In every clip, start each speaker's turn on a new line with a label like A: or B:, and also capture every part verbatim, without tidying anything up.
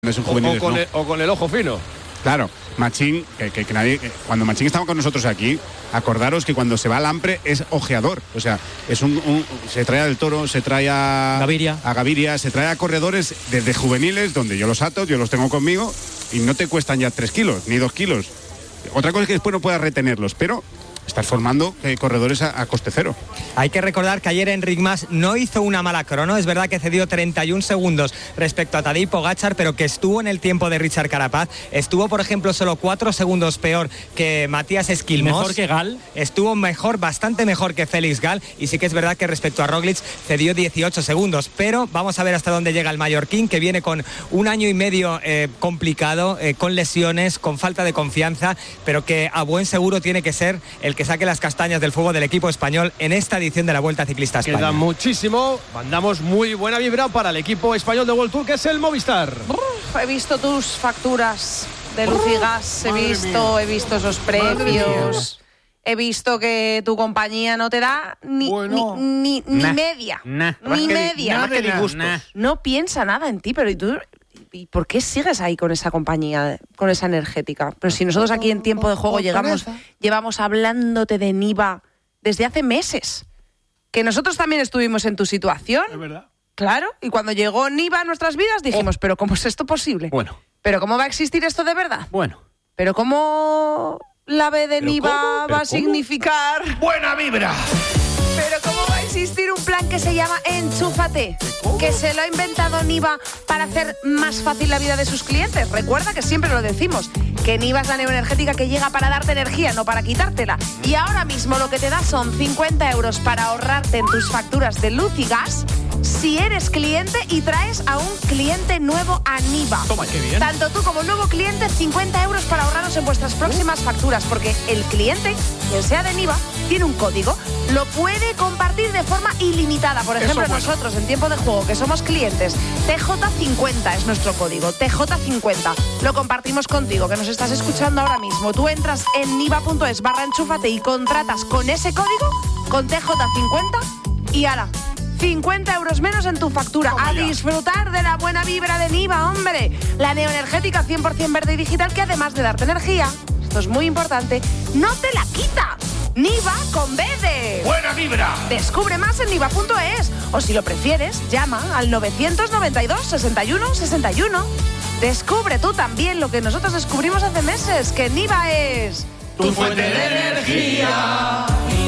A: Es un juvenil,
B: o, con
A: ¿no?
B: el, o con el ojo fino.
A: Claro, Machín, que, que, que nadie, que cuando Machín estaba con nosotros aquí, acordaros que cuando se va al Ampre es ojeador. O sea, es un, un se trae al Toro, se trae a
C: Gaviria.
A: a Gaviria, se trae a corredores desde juveniles, donde yo los ato, yo los tengo conmigo, y no te cuestan ya tres kilos, ni dos kilos. Otra cosa es que después no puedas retenerlos, pero estás formando eh, corredores a, a coste cero.
C: Hay que recordar que ayer Enric Mas no hizo una mala crono. Es verdad que cedió treinta y un segundos respecto a Tadej Pogačar, pero que estuvo en el tiempo de Richard Carapaz. Estuvo, por ejemplo, solo cuatro segundos peor que Matías Esquilmos.
D: Mejor que Gal.
C: Estuvo mejor, bastante mejor que Félix Gal. Y sí que es verdad que respecto a Roglic cedió dieciocho segundos. Pero vamos a ver hasta dónde llega el mallorquín, que viene con un año y medio eh, complicado, eh, con lesiones, con falta de confianza, pero que a buen seguro tiene que ser el que saque las castañas del fuego del equipo español en esta edición de la Vuelta Ciclista a España.
B: Queda muchísimo. Mandamos muy buena vibra para el equipo español de World Tour, que es el Movistar.
E: Uf, he visto tus facturas de luz y gas, he visto, he visto esos precios. He visto que tu compañía no te da ni,
D: Bueno.
E: ni, ni,
D: Nah.
E: ni media.
D: Nah.
E: Ni media.
D: Nada de disgustos. Nah.
E: No piensa nada en ti, pero ¿y tú? ¿Y por qué sigues ahí con esa compañía, con esa energética? Pero si nosotros aquí en Tiempo de Juego llegamos, llevamos hablándote de Niva desde hace meses. Que nosotros también estuvimos en tu situación.
D: Es verdad.
E: Claro, y cuando llegó Niva a nuestras vidas dijimos, pero ¿cómo es esto posible?
B: Bueno.
E: ¿Pero cómo va a existir esto de verdad?
B: Bueno.
E: ¿Pero cómo la B de
B: ¿Pero
E: Niva
B: cómo?
E: va
B: ¿Pero
E: a
B: cómo?
E: significar?
D: ¡Buena vibra!
E: ¿Pero cómo va a existir un plan que se llama Enchúfate? Que se lo ha inventado Niva para hacer más fácil la vida de sus clientes. Recuerda que siempre lo decimos, que Niva es la neoenergética que llega para darte energía, no para quitártela. Y ahora mismo lo que te da son cincuenta euros para ahorrarte en tus facturas de luz y gas si eres cliente y traes a un cliente nuevo a Niva.
B: Toma, qué bien.
E: Tanto tú como nuevo cliente, cincuenta euros para ahorraros en vuestras próximas facturas, porque el cliente, quien sea de Niva, tiene un código, lo puede compartir de forma ilimitada. Por ejemplo,
D: Eso, bueno.
E: nosotros en Tiempo de Juego, que somos clientes, T J cincuenta es nuestro código, T J cincuenta. Lo compartimos contigo, que nos estás escuchando ahora mismo. Tú entras en niva.es barra enchúfate y contratas con ese código, con T J cincuenta, y ala, cincuenta euros menos en tu factura. A disfrutar de la buena vibra de Niva, hombre. La neoenergética cien por ciento verde y digital, que además de darte energía, esto es muy importante, no te la quita. Niva con B de...
D: ¡Buena vibra!
E: Descubre más en niva punto es, o si lo prefieres, llama al novecientos noventa y dos, sesenta y uno, sesenta y uno. Descubre tú también lo que nosotros descubrimos hace meses, que Niva es...
D: Tu fuente de energía.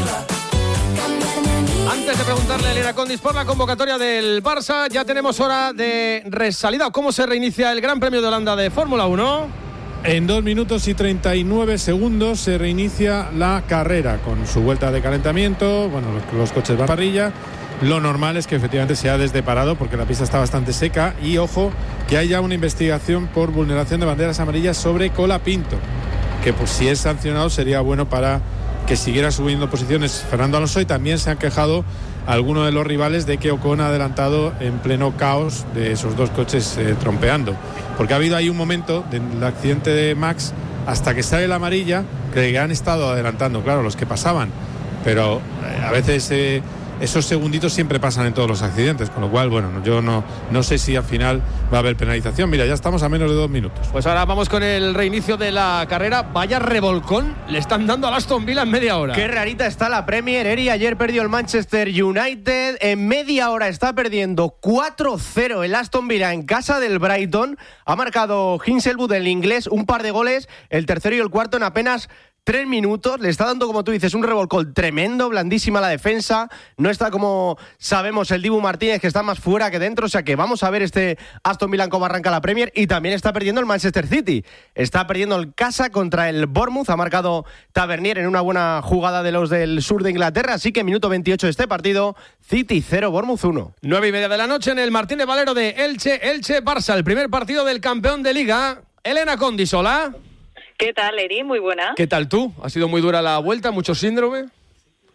B: Antes de preguntarle a Elena Condis por la convocatoria del Barça, ya tenemos hora de resalida. ¿Cómo se reinicia el Gran Premio de Holanda de Fórmula uno?
F: En dos minutos y treinta y nueve segundos se reinicia la carrera con su vuelta de calentamiento. Bueno, los, los coches van a parrilla. Lo normal es que efectivamente sea desde parado porque la pista está bastante seca. Y ojo, que haya una investigación por vulneración de banderas amarillas sobre Colapinto, que pues, si es sancionado sería bueno para que siguiera subiendo posiciones Fernando Alonso. Y también se han quejado algunos de los rivales de que Ocon ha adelantado en pleno caos de esos dos coches eh, trompeando, porque ha habido ahí un momento del accidente de Max hasta que sale la amarilla que han estado adelantando, claro, los que pasaban, pero eh, a veces eh, esos segunditos siempre pasan en todos los accidentes, con lo cual, bueno, yo no, no sé si al final va a haber penalización. Mira, ya estamos a menos de dos minutos.
B: Pues ahora vamos con el reinicio de la carrera. Vaya revolcón le están dando al Aston Villa en media hora.
G: Qué rarita está la Premier. Eri ayer perdió el Manchester United. En media hora está perdiendo cuatro cero el Aston Villa en casa del Brighton. Ha marcado Hinshelwood, el inglés, un par de goles, el tercero y el cuarto en apenas tres minutos. Le está dando, como tú dices, un revolcón tremendo, blandísima la defensa. No está, como sabemos, el Dibu Martínez, que está más fuera que dentro. O sea que vamos a ver este Aston Villa cómo arranca la Premier. Y también está perdiendo el Manchester City. Está perdiendo el casa contra el Bournemouth. Ha marcado Tavernier en una buena jugada de los del sur de Inglaterra. Así que minuto veintiocho de este partido, City cero, Bournemouth uno.
B: Nueve y media de la noche en el Martínez Valero de Elche, Elche-Barça. El primer partido del campeón de Liga. Elena Condis, hola.
H: ¿Qué tal, Eri? Muy buena.
B: ¿Qué tal tú? ¿Ha sido muy dura la vuelta? ¿Mucho síndrome?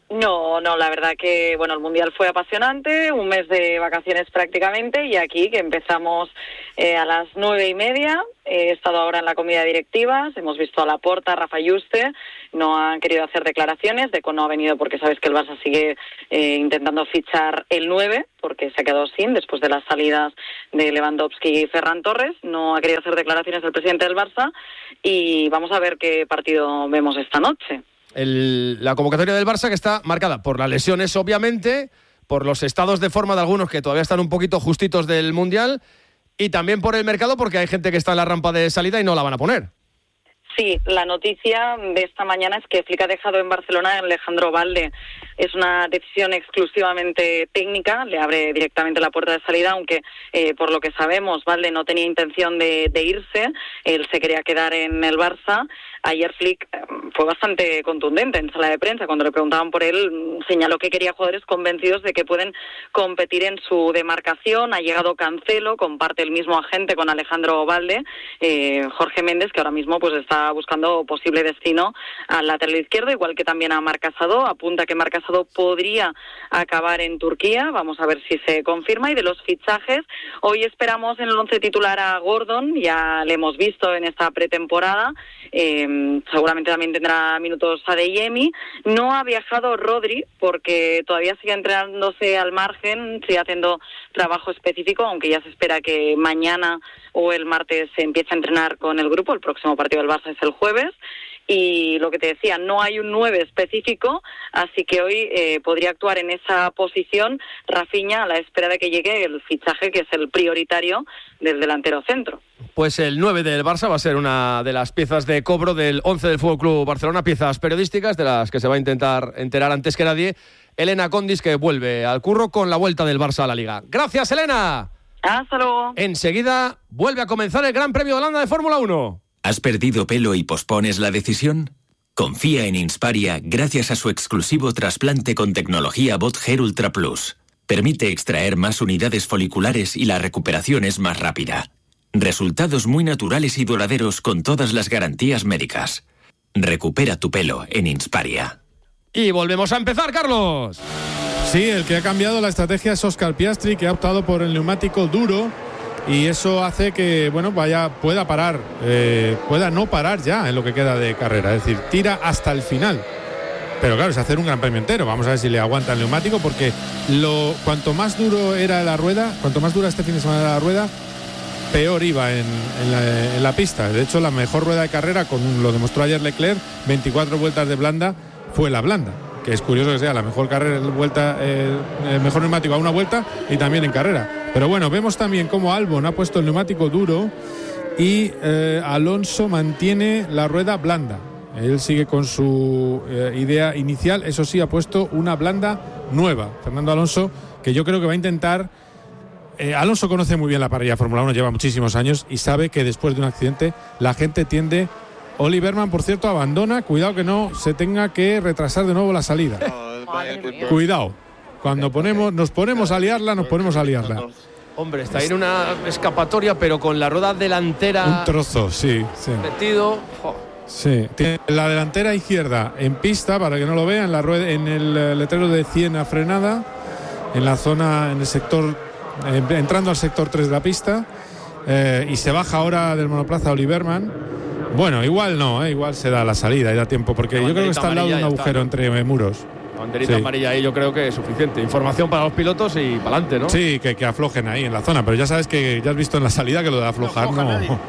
H: No, no, la verdad que, bueno, el Mundial fue apasionante, un mes de vacaciones prácticamente, y aquí que empezamos eh, a las nueve y media, he estado ahora en la comida de directivas, hemos visto a Laporta, a Rafa Yuste, no han querido hacer declaraciones, Deco no ha venido porque sabes que el Barça sigue eh, intentando fichar el nueve, porque se ha quedado sin después de las salidas de Lewandowski y Ferran Torres, no ha querido hacer declaraciones el presidente del Barça, y vamos a ver qué partido vemos esta noche.
B: El, la convocatoria del Barça que está marcada por las lesiones, obviamente, por los estados de forma de algunos que todavía están un poquito justitos del Mundial, y también por el mercado, porque hay gente que está en la rampa de salida y no la van a poner.
H: Sí, la noticia de esta mañana es que Flick ha dejado en Barcelona a Alejandro Balde. Es una decisión exclusivamente técnica, le abre directamente la puerta de salida, aunque eh, por lo que sabemos Balde no tenía intención de, de irse, él se quería quedar en el Barça. Ayer Flick eh, fue bastante contundente en sala de prensa, cuando le preguntaban por él, señaló que quería jugadores convencidos de que pueden competir en su demarcación. Ha llegado Cancelo, comparte el mismo agente con Alejandro Balde, eh, Jorge Méndez, que ahora mismo pues está buscando posible destino al lateral izquierdo, igual que también a Marc Casado, apunta que Marc Casado podría acabar en Turquía, vamos a ver si se confirma. Y de los fichajes, hoy esperamos en el once titular a Gordon, ya le hemos visto en esta pretemporada, eh, seguramente también tendrá minutos Adeyemi. No ha viajado Rodri porque todavía sigue entrenándose al margen, sigue haciendo trabajo específico, aunque ya se espera que mañana o el martes se empiece a entrenar con el grupo. El próximo partido del Barça es el jueves. Y lo que te decía, no hay un nueve específico, así que hoy eh, podría actuar en esa posición Rafinha a la espera de que llegue el fichaje, que es el prioritario del delantero centro.
B: Pues el nueve del Barça va a ser una de las piezas de cobro del once del F C Barcelona, piezas periodísticas de las que se va a intentar enterar antes que nadie Elena Condis, que vuelve al curro con la vuelta del Barça a la Liga. ¡Gracias, Elena!
H: Hasta luego.
B: Enseguida vuelve a comenzar el Gran Premio de Holanda de Fórmula uno.
I: ¿Has perdido pelo y pospones la decisión? Confía en Insparia gracias a su exclusivo trasplante con tecnología Bot Hair Ultra Plus. Permite extraer más unidades foliculares y la recuperación es más rápida. Resultados muy naturales y duraderos con todas las garantías médicas. Recupera tu pelo en Insparia.
B: Y volvemos a empezar, Carlos.
F: Sí, el que ha cambiado la estrategia es Oscar Piastri, que ha optado por el neumático duro. Y eso hace que, bueno, vaya, pueda parar, eh, pueda no parar ya en lo que queda de carrera. Es decir, tira hasta el final. Pero claro, es hacer un gran premio entero. Vamos a ver si le aguanta el neumático, porque lo, cuanto más duro era la rueda, cuanto más dura este fin de semana era la rueda, peor iba en, en, la, en la pista. De hecho, la mejor rueda de carrera, con lo demostró ayer Leclerc, veinticuatro vueltas de blanda, fue la blanda. Que es curioso que sea la mejor carrera, vuelta, eh, el mejor neumático a una vuelta y también en carrera. Pero bueno, vemos también cómo Albon ha puesto el neumático duro y eh, Alonso mantiene la rueda blanda. Él sigue con su eh, idea inicial, eso sí, ha puesto una blanda nueva. Fernando Alonso, que yo creo que va a intentar... Eh, Alonso conoce muy bien la parrilla de Fórmula uno, lleva muchísimos años y sabe que después de un accidente la gente tiende... Oli Berman, por cierto, abandona. Cuidado que no se tenga que retrasar de nuevo la salida. Cuidado. Cuando ponemos, nos ponemos a liarla, nos ponemos a liarla.
B: Hombre, está ahí en una escapatoria, pero con la rueda delantera...
F: Un trozo, sí. sí.
B: Metido... Oh.
F: Sí, tiene la delantera izquierda en pista, para que no lo vean, la rueda, en el letrero de cien a frenada, en la zona, en el sector, eh, entrando al sector tres de la pista, eh, y se baja ahora del monoplaza Oli Berman. Bueno, igual no, ¿eh? Igual se da la salida y da tiempo, porque yo creo que está al lado de un agujero está, ¿no? entre muros.
B: La banderita
F: sí.
B: amarilla ahí yo creo que es suficiente. Información para los pilotos y para adelante, ¿no?
F: Sí, que, que aflojen ahí en la zona, pero ya sabes que ya has visto en la salida que lo de aflojar no, no,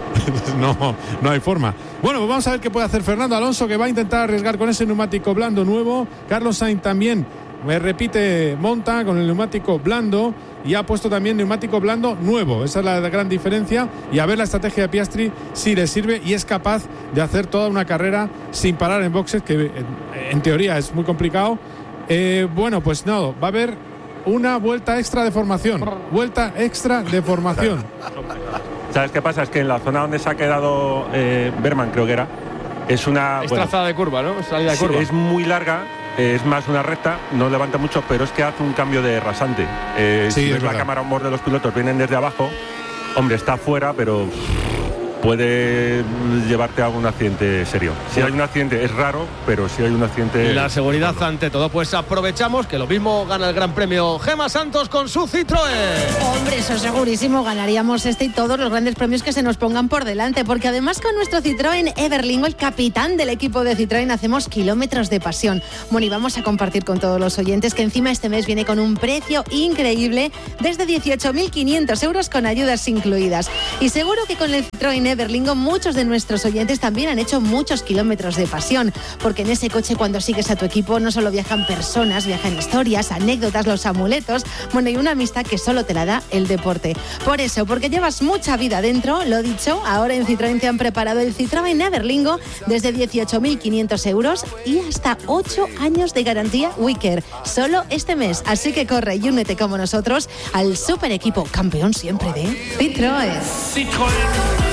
F: no, no hay forma. Bueno, pues vamos a ver qué puede hacer Fernando Alonso, que va a intentar arriesgar con ese neumático blando nuevo. Carlos Sainz también, me repite, monta con el neumático blando y ha puesto también neumático blando nuevo. Esa es la gran diferencia, y a ver la estrategia de Piastri si le sirve y es capaz de hacer toda una carrera sin parar en boxes, que en, en teoría es muy complicado. Eh, bueno, pues no, va a haber una vuelta extra de formación. Vuelta extra de formación.
J: ¿Sabes qué pasa? Es que en la zona donde se ha quedado eh, Berman, creo que era, es una...
B: Es
J: bueno,
B: trazada de curva, ¿no? Salida de
J: sí,
B: curva.
J: es muy larga. Es más una recta, no levanta mucho, pero es que hace un cambio de rasante. Eh,
F: sí,
J: si ves
F: es
J: la
F: verdad.
J: cámara on board de los pilotos, vienen desde abajo. Hombre, está fuera, pero puede llevarte a un accidente serio. Si hay un accidente, es raro, pero si hay un accidente...
B: La seguridad
J: bueno.
B: ante todo. Pues aprovechamos que lo mismo gana el Gran Premio Gemma Santos con su Citroën.
K: Hombre, eso segurísimo, ganaríamos este y todos los grandes premios que se nos pongan por delante, porque además con nuestro Citroën Everlingo, el capitán del equipo de Citroën, hacemos kilómetros de pasión. Bueno, y vamos a compartir con todos los oyentes que encima este mes viene con un precio increíble, desde dieciocho mil quinientos euros con ayudas incluidas. Y seguro que con el Citroën Everlingo muchos de nuestros oyentes también han hecho muchos kilómetros de pasión, porque en ese coche, cuando sigues a tu equipo, no solo viajan personas, viajan historias, anécdotas, los amuletos, bueno, y una amistad que solo te la da el deporte. Por eso, porque llevas mucha vida dentro, lo dicho, ahora en Citroën te han preparado el Citroën Everlingo desde dieciocho mil quinientos euros y hasta ocho años de garantía Wicker, solo este mes. Así que corre y únete como nosotros al super equipo campeón siempre de Citroën.
D: Citroën.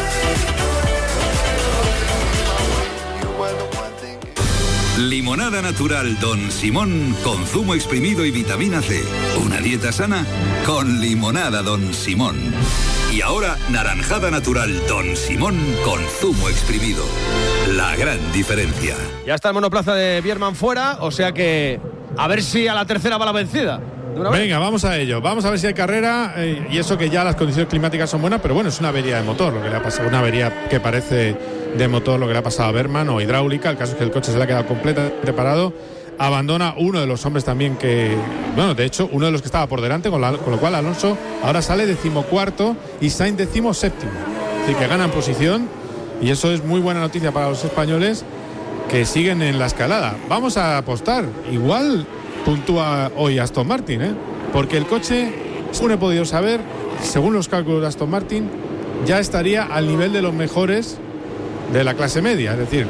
L: Limonada natural Don Simón con zumo exprimido y vitamina C. Una dieta sana con limonada Don Simón. Y ahora naranjada natural Don Simón con zumo exprimido. La gran diferencia.
B: Ya está el monoplaza de Biermann fuera, o sea que a ver si a la tercera va la vencida.
F: Venga, vamos a ello. Vamos a ver si hay carrera, eh, y eso que ya las condiciones climáticas son buenas, pero bueno, es una avería de motor lo que le ha pasado, una avería que parece de motor lo que le ha pasado a Biermann, o hidráulica. El caso es que el coche se le ha quedado completamente parado. Abandona uno de los hombres también que, bueno, de hecho, uno de los que estaba por delante, con, la, con lo cual Alonso ahora sale decimocuarto y Sainz decimoséptimo. Así que ganan posición y eso es muy buena noticia para los españoles que siguen en la escalada. Vamos a apostar. Igual puntúa hoy Aston Martin, ¿eh? Porque el coche, según he podido saber, según los cálculos de Aston Martin, ya estaría al nivel de los mejores de la clase media. Es decir,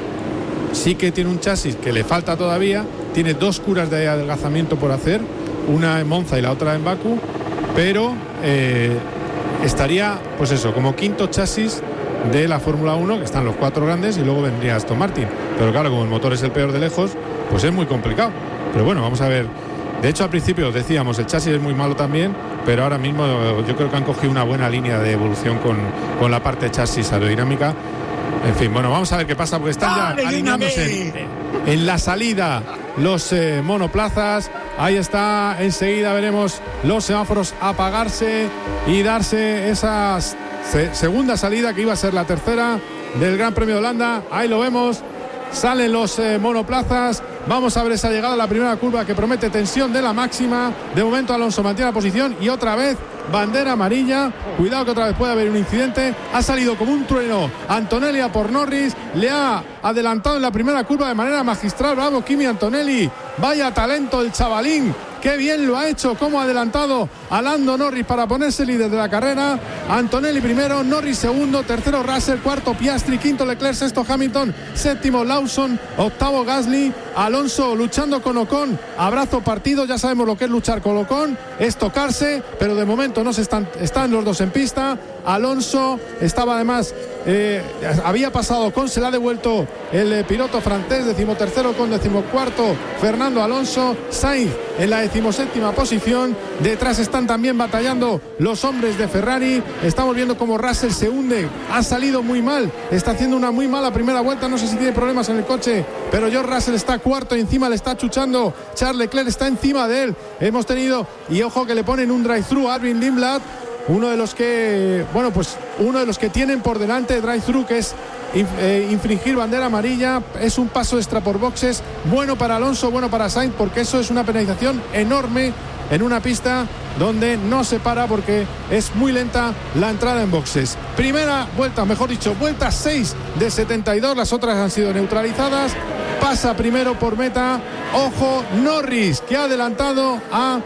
F: sí que tiene un chasis que le falta todavía, tiene dos curas de adelgazamiento por hacer, una en Monza y la otra en Bakú, pero eh, estaría, pues eso, como quinto chasis de la Fórmula uno, que están los cuatro grandes, y luego vendría Aston Martin. Pero claro, como el motor es el peor de lejos, pues es muy complicado. Pero bueno, vamos a ver. De hecho, al principio decíamos, el chasis es muy malo también, pero ahora mismo yo creo que han cogido una buena línea de evolución con, con la parte de chasis aerodinámica. En fin, bueno, vamos a ver qué pasa, porque están ya alineándose en, en la salida los eh, monoplazas. Ahí está, enseguida veremos los semáforos apagarse y darse esa se, segunda salida que iba a ser la tercera del Gran Premio de Holanda. Ahí lo vemos, salen los eh, monoplazas. Vamos a ver esa llegada a la primera curva que promete tensión de la máxima. De momento Alonso mantiene la posición y otra vez bandera amarilla. Cuidado que otra vez puede haber un incidente. Ha salido como un trueno Antonelli a por Norris. Le ha adelantado en la primera curva de manera magistral. Bravo Kimi Antonelli. Vaya talento el chavalín. Qué bien lo ha hecho, cómo ha adelantado a Lando Norris para ponerse líder de la carrera. Antonelli primero, Norris segundo, tercero Russell, cuarto Piastri, quinto Leclerc, sexto Hamilton, séptimo Lawson, octavo Gasly. Alonso luchando con Ocon, abrazo partido, ya sabemos lo que es luchar con Ocon, es tocarse, pero de momento no se están, están los dos en pista. Alonso estaba además, eh, había pasado Ocon, se le ha devuelto el eh, piloto francés, decimotercero con decimocuarto Fernando Alonso. Sainz en la decimoséptima posición, detrás están también batallando los hombres de Ferrari. Estamos viendo como Russell se hunde, ha salido muy mal, está haciendo una muy mala primera vuelta, no sé si tiene problemas en el coche, pero George Russell está cuarto y encima le está chuchando Charles Leclerc, está encima de él. Hemos tenido, y ojo que le ponen un drive-thru a Arvin Lindblad, uno de los que, bueno, pues uno de los que tienen por delante drive-thru, que es eh, infringir bandera amarilla. Es un paso extra por boxes, bueno para Alonso, bueno para Sainz, porque eso es una penalización enorme en una pista donde no se para porque es muy lenta la entrada en boxes. Primera vuelta, mejor dicho, vuelta seis de setenta y dos, las otras han sido neutralizadas. Pasa primero por meta, ojo, Norris, que ha adelantado a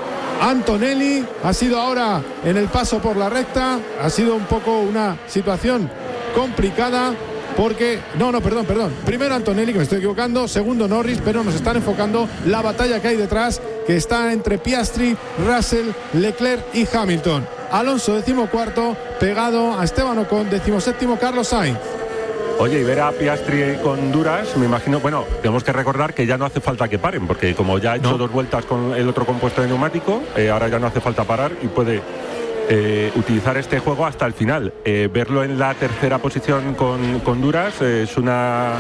F: Antonelli. Ha sido ahora en el paso por la recta, ha sido un poco una situación complicada porque, no, no, perdón, perdón, primero Antonelli, que me estoy equivocando, segundo Norris, pero nos están enfocando la batalla que hay detrás, que está entre Piastri, Russell, Leclerc y Hamilton. Alonso decimocuarto, pegado a Esteban Ocon, decimoséptimo Carlos Sainz.
J: Oye, y ver a Piastri con duras, me imagino, bueno, tenemos que recordar que ya no hace falta que paren, porque como ya ha hecho no. dos vueltas con el otro compuesto de neumático, eh, ahora ya no hace falta parar y puede eh, utilizar este juego hasta el final. Eh, verlo en la tercera posición con, con Duras eh, es una...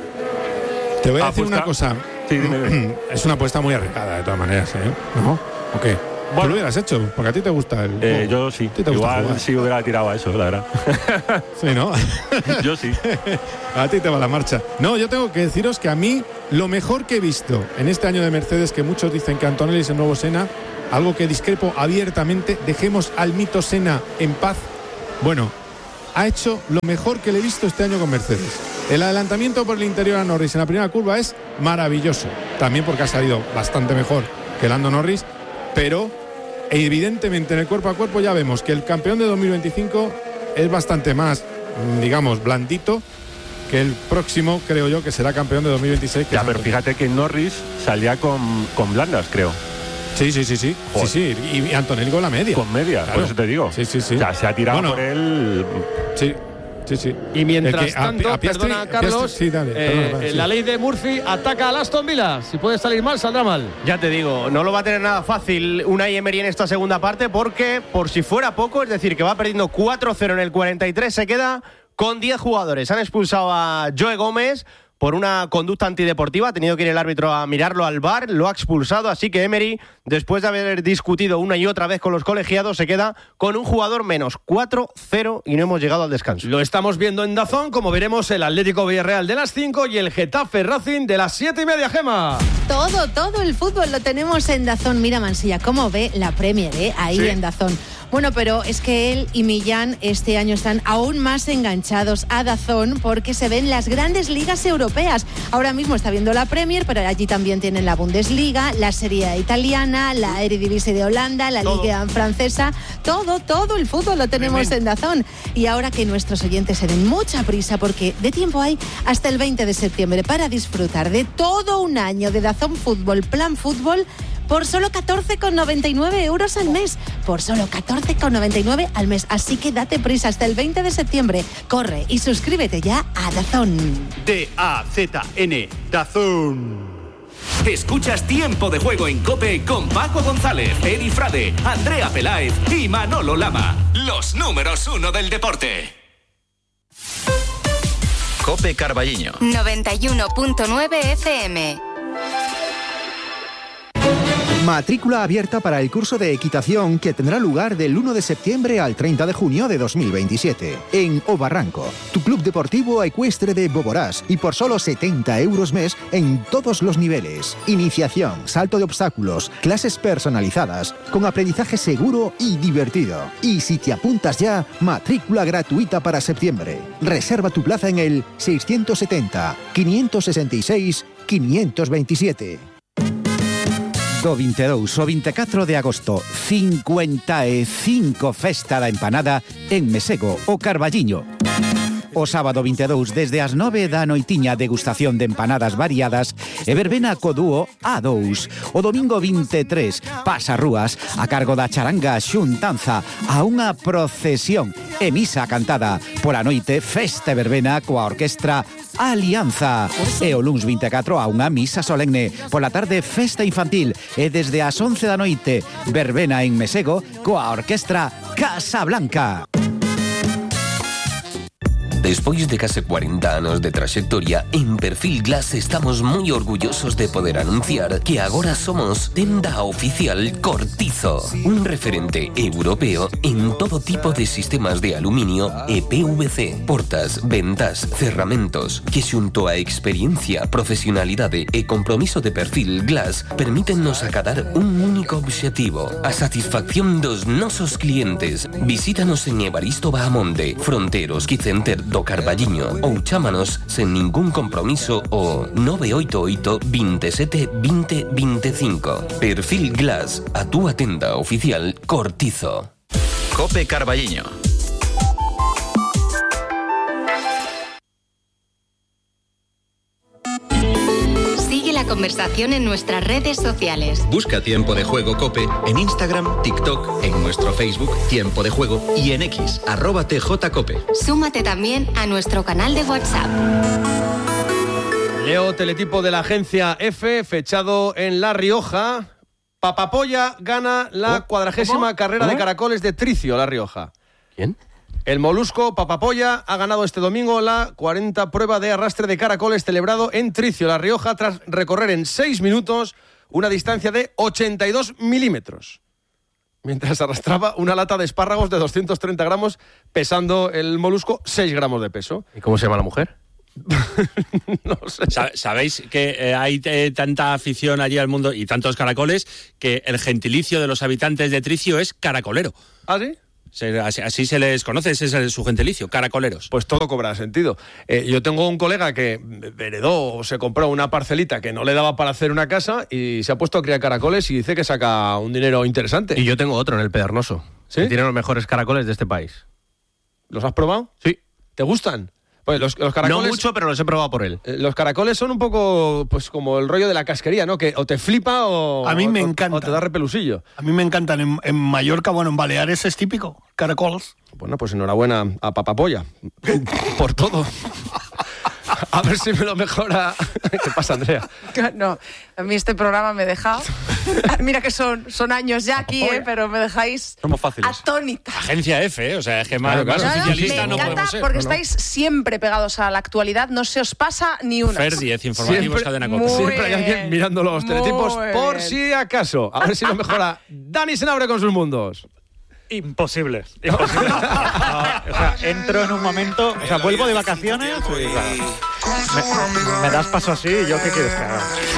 F: Te voy a
J: apuesta.
F: decir una cosa.
J: Sí, dime, dime.
F: Es una apuesta muy arriesgada, de todas maneras, ¿eh? ¿No? ¿O qué? Bueno, ¿tú lo hubieras hecho? Porque a ti te gusta el
J: eh,
F: juego.
J: Yo sí.
F: ¿Te
J: Igual sí hubiera tirado a eso, la verdad.
F: Sí, ¿no?
J: Yo sí.
F: A ti te va la marcha. No, yo tengo que deciros que a mí lo mejor que he visto en este año de Mercedes, que muchos dicen que Antonelli es el nuevo Senna, algo que discrepo abiertamente, dejemos al mito Senna en paz. Bueno, ha hecho lo mejor que le he visto este año con Mercedes. El adelantamiento por el interior a Norris en la primera curva es maravilloso. También porque ha salido bastante mejor que Lando Norris, pero evidentemente en el cuerpo a cuerpo ya vemos que el campeón de dos mil veinticinco es bastante más, digamos, blandito que el próximo, creo yo, que será campeón de dos mil veintiséis. Que
J: ya, pero fíjate que Norris salía con, con blandas, creo.
F: Sí, sí, sí, sí.
J: Joder.
F: Sí, sí. Y, y Antonelli con la media.
J: Con media,
F: Claro.
J: por eso te digo.
F: Sí, sí, sí.
J: O sea, se ha tirado
F: Bueno,
J: por él.
F: Sí. Sí, sí.
B: Y mientras
F: El que- a-
B: tanto,
F: a Piastri-
B: perdona, Carlos,
F: Piastri- sí, dale,
B: eh,
F: perdona, dale, sí.
B: la ley de Murphy ataca al Aston Villa. Si puede salir mal, saldrá mal.
G: Ya te digo, no lo va a tener nada fácil Unai Emery en esta segunda parte porque, por si fuera poco, es decir, que va perdiendo cuatro cero en el cuarenta y tres, se queda con diez jugadores. Han expulsado a Joe Gómez por una conducta antideportiva, ha tenido que ir el árbitro a mirarlo al V A R, lo ha expulsado, así que Emery, después de haber discutido una y otra vez con los colegiados, se queda con un jugador menos, cuatro cero, y no hemos llegado al descanso.
B: Lo estamos viendo en DAZN, como veremos el Atlético Villarreal de las cinco y el Getafe Racing de las siete y media, Gema.
K: Todo, todo el fútbol lo tenemos en DAZN. Mira, Mansilla, cómo ve la Premier, ¿eh? Ahí
B: Sí.
K: en DAZN. Bueno, pero es que él y Millán este año están aún más enganchados a DAZN porque se ven las grandes ligas europeas. Ahora mismo está viendo la Premier, pero allí también tienen la Bundesliga, la Serie A italiana, la Eredivisie de Holanda, la
G: Todo.
K: Liga francesa. Todo, todo el fútbol lo tenemos en DAZN. Y ahora que nuestros oyentes se den mucha prisa porque de tiempo hay hasta el veinte de septiembre para disfrutar de todo un año de DAZN Fútbol, Plan Fútbol, por solo catorce con noventa y nueve euros al mes. Por solo catorce con noventa y nueve al mes. Así que date prisa hasta el veinte de septiembre. Corre y suscríbete ya a DAZN.
M: D A Z N, DAZN.
N: Escuchas Tiempo de Juego en COPE con Paco González, Edi Frade, Andrea Peláez y Manolo Lama. Los números uno del deporte.
O: COPE Carballiño.
P: noventa y uno punto nueve F M.
Q: Matrícula abierta para el curso de equitación que tendrá lugar del uno de septiembre al treinta de junio de dos mil veintisiete en O Barranco, tu club deportivo ecuestre de Boborás, y por solo setenta euros mes en todos los niveles. Iniciación, salto de obstáculos, clases personalizadas, con aprendizaje seguro y divertido. Y si te apuntas ya, matrícula gratuita para septiembre. Reserva tu plaza en el seiscientos setenta, quinientos sesenta y seis, quinientos veintisiete.
R: Do veintidós o veinticuatro de agosto, cincuenta e cinco Festa da Empanada en Mesego, o Carballiño. O sábado veintidós, desde as nove da noitiña, degustación de empanadas variadas e verbena co dúo A dous. O domingo veintitrés, pasa rúas a cargo da charanga xuntanza a unha procesión e misa cantada. Pola noite, festa e verbena coa orquestra Alianza. E o luns veinticuatro a unha misa solemne. Pola tarde, festa infantil. E desde as once da noite, verbena en Mesego coa orquestra Casablanca.
S: Despois de case cuarenta anos de traxectoria, en Perfil Glass estamos moi orgullosos de poder anunciar que agora somos tenda oficial Cortizo, un referente europeo en todo tipo de sistemas de aluminio e P V C, portas, ventas, cerramentos, que xunto a experiencia, profesionalidade e compromiso de Perfil Glass permítennos acadar un único obxectivo, a satisfacción dos nosos clientes. Visítanos en Evaristo Bahamonde, Fronteros Quicenter do Carballiño, ou chámanos sen ningún compromiso o nove oito oito, veintisiete, veinte, veinticinco. Perfil Glass, a túa tenda oficial Cortizo.
O: COPE Carballiño.
P: Sigue la conversación en nuestras redes sociales.
O: Busca Tiempo de Juego COPE en Instagram, TikTok, en nuestro Facebook Tiempo de Juego y en X, arroba T J COPE.
P: Súmate también a nuestro canal de WhatsApp.
B: Leo teletipo de la agencia F, fechado en La Rioja. Papapolla gana la
G: ¿Cómo?
B: cuadragésima
G: ¿Cómo?
B: carrera
G: ¿Cómo?
B: de caracoles de Tricio, La Rioja.
G: ¿Quién?
B: El molusco Papapolla ha ganado este domingo la cuarenta prueba de arrastre de caracoles celebrado en Tricio, La Rioja, tras recorrer en seis minutos una distancia de ochenta y dos milímetros. Mientras arrastraba una lata de espárragos de doscientos treinta gramos, pesando el molusco seis gramos de peso.
G: ¿Y cómo se llama la mujer?
B: No sé.
T: Sabéis que eh, hay eh, tanta afición allí al mundo y tantos caracoles que el gentilicio de los habitantes de Tricio es caracolero.
B: ¿Ah, sí?
T: Se, así, así se les conoce, ese es el, su gentilicio, caracoleros.
B: Pues todo cobra sentido. Eh, yo tengo un colega que heredó o se compró una parcelita que no le daba para hacer una casa y se ha puesto a criar caracoles y dice que saca un dinero interesante.
G: Y yo tengo otro en el Pedregoso.
B: ¿Sí?
G: Que tiene los mejores caracoles de este país.
B: ¿Los has probado?
G: Sí.
B: ¿Te gustan? Pues los, los caracoles,
G: no mucho, pero los he probado por él.
B: Eh, los caracoles son un poco pues como el rollo de la casquería, ¿no? Que o te flipa o,
U: a mí me
B: o,
U: encanta.
B: o te da repelusillo.
U: A mí me encantan. En, en Mallorca, bueno, en Baleares es típico. Caracoles.
B: Bueno, pues enhorabuena a Papapolla por todo. A ver si me lo mejora. ¿Qué pasa, Andrea?
E: No, a mí este programa me deja... Mira que son, son años ya aquí, ¿eh? Pero me dejáis
T: Somos fáciles.
E: atónita.
T: Agencia F, ¿eh? O sea, es que más,
B: Claro, claro.
T: más
E: No, no,
T: oficialista
E: me
T: no
E: encanta
T: podemos ser.
E: porque
T: No, no.
E: estáis siempre pegados a la actualidad, no se os pasa ni una.
T: Fer diez, informativos,
B: Siempre-
T: cadena
E: Muy
T: Cope.
B: Siempre hay
E: bien.
B: alguien mirando los
E: Muy
B: teletipos por
E: bien.
B: si acaso. A ver si lo mejora Dani Senabre con sus mundos.
V: Imposible. Imposible. No, o sea, entro en un momento, o sea, vuelvo de vacaciones y claro, me, me das paso así y yo qué quieres que haga.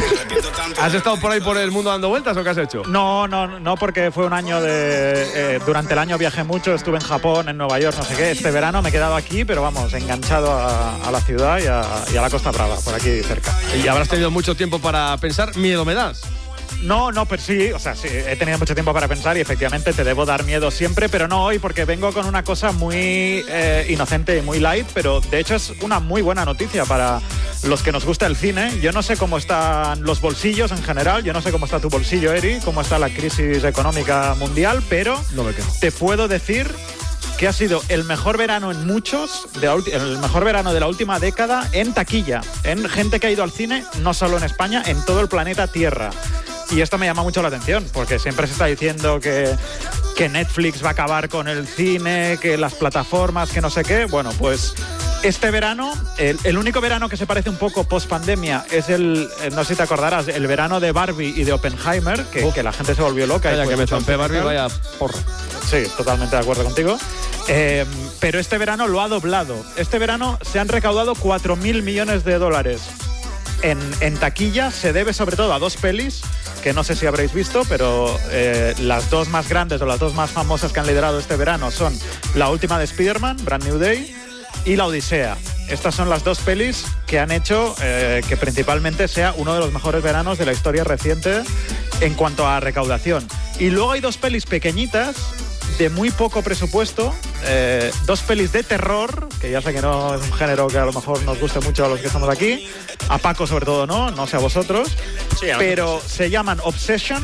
B: ¿Has estado por ahí por el mundo dando vueltas o qué has hecho?
V: No, no, no, porque fue un año de... Eh, durante el año viajé mucho, estuve en Japón, en Nueva York, no sé qué. Este verano me he quedado aquí, pero vamos, enganchado a, a la ciudad y a, y a la Costa Brava, por aquí cerca.
B: Y habrás tenido mucho tiempo para pensar, miedo me das.
V: No, no, pero sí, o sea, sí, he tenido mucho tiempo para pensar y efectivamente te debo dar miedo siempre, pero no hoy porque vengo con una cosa muy eh, inocente y muy light, pero de hecho es una muy buena noticia para los que nos gusta el cine. Yo no sé cómo están los bolsillos en general, yo no sé cómo está tu bolsillo, Eri, cómo está la crisis económica mundial, pero
B: No me quejo.
V: te puedo decir que ha sido el mejor verano en muchos, de la ulti- el mejor verano de la última década en taquilla, en gente que ha ido al cine, no solo en España, en todo el planeta Tierra. Y esto me llama mucho la atención, porque siempre se está diciendo que, que Netflix va a acabar con el cine, que las plataformas, que no sé qué. Bueno, pues este verano, el, el único verano que se parece un poco post-pandemia es el, eh, no sé si te acordarás, el verano de Barbie y de Oppenheimer, que, que la gente se volvió loca.
B: Vaya
V: y fue
B: que me
V: mucho
B: zampé Barbie,
V: especial.
B: vaya porra.
V: Sí, totalmente de acuerdo contigo. Eh, pero este verano lo ha doblado. Este verano se han recaudado cuatro mil millones de dólares en, en taquilla. Se debe sobre todo a dos pelis que no sé si habréis visto, pero eh, las dos más grandes o las dos más famosas que han liderado este verano son la última de Spider-Man, Brand New Day, y La Odisea. Estas son las dos pelis que han hecho eh, que principalmente sea uno de los mejores veranos de la historia reciente en cuanto a recaudación. Y luego hay dos pelis pequeñitas de muy poco presupuesto, eh, dos pelis de terror, que ya sé que no es un género que a lo mejor nos guste mucho a los que estamos aquí, a Paco sobre todo no, no sé a vosotros,
T: Sí, a
V: pero se llaman Obsession,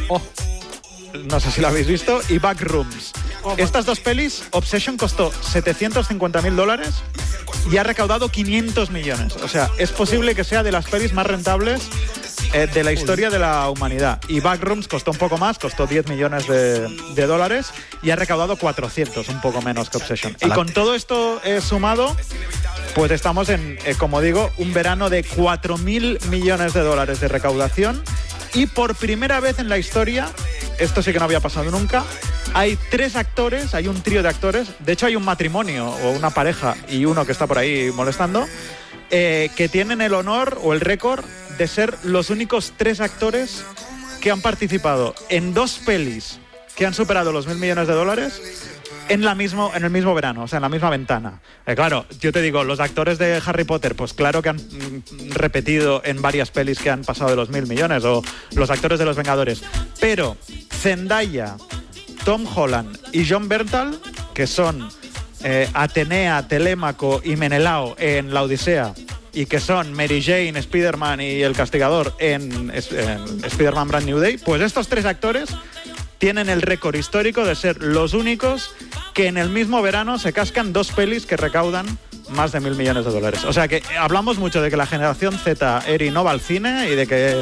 V: no sé si lo habéis visto, y Backrooms. Estas dos pelis, Obsession costó setecientos cincuenta mil dólares y ha recaudado quinientos millones. O sea, es posible que sea de las pelis más rentables eh, de la historia de la humanidad. Y Backrooms costó un poco más, costó diez millones de, de dólares y ha recaudado cuatrocientos, un poco menos que Obsession. Y con todo esto eh, sumado, pues estamos en, eh, como digo, un verano de cuatro mil millones de dólares de recaudación. Y por primera vez en la historia, esto sí que no había pasado nunca, hay tres actores, hay un trío de actores, de hecho hay un matrimonio o una pareja y uno que está por ahí molestando, eh, que tienen el honor o el récord de ser los únicos tres actores que han participado en dos pelis que han superado los mil millones de dólares en, la mismo, en el mismo verano, o sea, en la misma ventana. Eh, claro, yo te digo, los actores de Harry Potter, pues claro que han mm, repetido en varias pelis que han pasado de los mil millones, o los actores de Los Vengadores. Pero Zendaya, Tom Holland y John Bernthal, que son eh, Atenea, Telémaco y Menelao en La Odisea, y que son Mary Jane, Spider-Man y El Castigador en, en Spider-Man Brand New Day, pues estos tres actores tienen el récord histórico de ser los únicos que en el mismo verano se cascan dos pelis que recaudan más de mil millones de dólares. O sea que hablamos mucho de que la generación Z, Eri, no va al cine y de que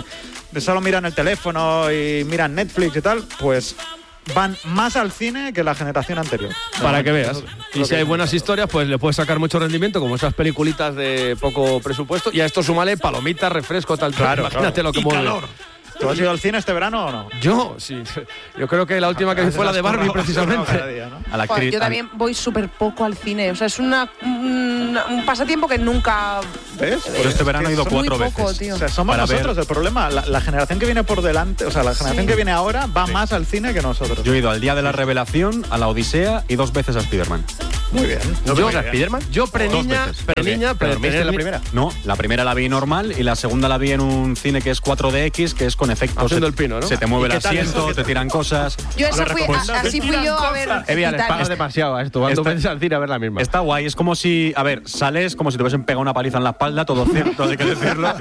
V: solo miran el teléfono y miran Netflix y tal, pues van más al cine que la generación anterior.
B: Para que veas. Y si hay buenas historias, pues le puedes sacar mucho rendimiento, como esas peliculitas de poco presupuesto. Y a esto súmale palomitas, refresco, tal.
V: Claro,
B: Imagínate
V: claro.
B: lo que
V: Y
B: mueve.
V: calor. ¿Tú has ido al cine este verano o no?
B: Yo, sí. Yo creo que la última que vi fue la de Barbie, precisamente.
V: A la
E: Joder, yo también voy súper poco al cine. O sea, es una, una- un pasatiempo que nunca...
V: ¿Ves?
A: Por este verano he ido
E: Muy
A: cuatro
E: poco,
A: veces.
E: tío.
V: O sea, somos
A: Para
V: nosotros
A: ver-
V: el problema. La, la generación que viene por delante, o sea, la generación
E: Sí.
V: que viene ahora va más al cine que nosotros.
A: Yo he ido al Día de la Revelación, a la Odisea y dos veces a Spider-Man.
V: Muy bien.
B: Yo,
V: Muy bien.
B: Spiderman, yo pre-niña,
A: veces.
B: pre-niña,
A: ¿Pero
B: pre
A: viste la primera? No, la primera la vi normal y la segunda la vi en un cine que es cuatro D X, que es con efectos.
B: Haciendo
A: Se-
B: el pino, ¿no?
A: Se te mueve
V: ¿Y
A: el
V: qué tal
A: asiento,
V: eso?
A: te tiran cosas.
E: Yo eso fui,
A: Pues-
E: a- así fui yo a ver
A: Evi, les
E: Titanic.
A: pagas
C: demasiado a esto. Cuando
A: Está-
C: veces al cine a ver la misma.
A: Está guay, es como si, a ver, sales como si te hubiesen pegado una paliza en la espalda, todo cierto, hay que decirlo,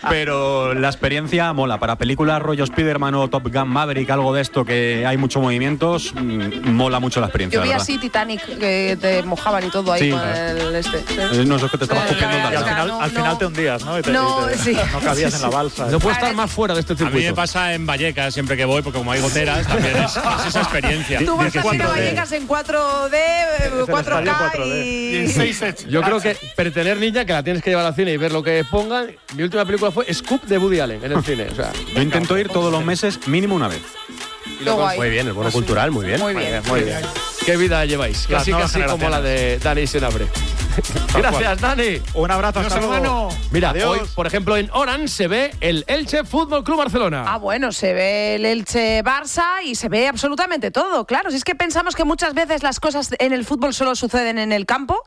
A: pero la experiencia mola. Para películas rollo Spider-Man o Top Gun Maverick, algo de esto que hay muchos movimientos, mm, mola mucho la experiencia.
E: Yo vi
A: la verdad.
E: así Titanic, que te mojaban y todo ahí
A: Sí.
E: con el este. sí.
A: Eh, No, eso es que te estabas
E: Sí,
A: copiando el
E: la
V: Y al
E: verdad,
V: final,
E: no,
V: al
E: no.
V: final te hundías, ¿no? Y te,
E: No,
V: y te-
E: sí.
V: no cabías
E: Sí,
V: en la balsa.
B: No puedo estar más fuera de este
T: A mí me
B: circuito.
T: pasa en Vallecas siempre que voy, porque como hay goteras, también es, es esa experiencia.
E: Tú vas a ir a
V: cuatro D.
E: Vallecas en cuatro D,
V: el
E: cuatro
V: estadio
E: K
V: cuatro D.
E: y...
V: Y en seis hechos.
B: Yo creo que pertener niña, que la tienes que llevar al cine y ver lo que pongan. Mi última película fue Scoop de Woody Allen en el cine. O sea,
A: Yo intento ir todos los meses mínimo una vez.
B: y lo
E: Qué guay.
C: Muy bien, el bono cultural, muy bien.
E: Muy bien.
B: Muy bien. ¿Qué vida lleváis?
V: Las
B: Casi,
V: nuevas
B: casi como la de Dani Senabre. Gracias, Dani.
V: Un abrazo, hasta luego. hermano.
B: Mira,
V: Adiós.
B: hoy, por ejemplo, en Orange se ve el Elche Fútbol Club Barcelona.
E: Ah, bueno, se ve el Elche Barça y se ve absolutamente todo, claro. Si es que pensamos que muchas veces las cosas en el fútbol solo suceden en el campo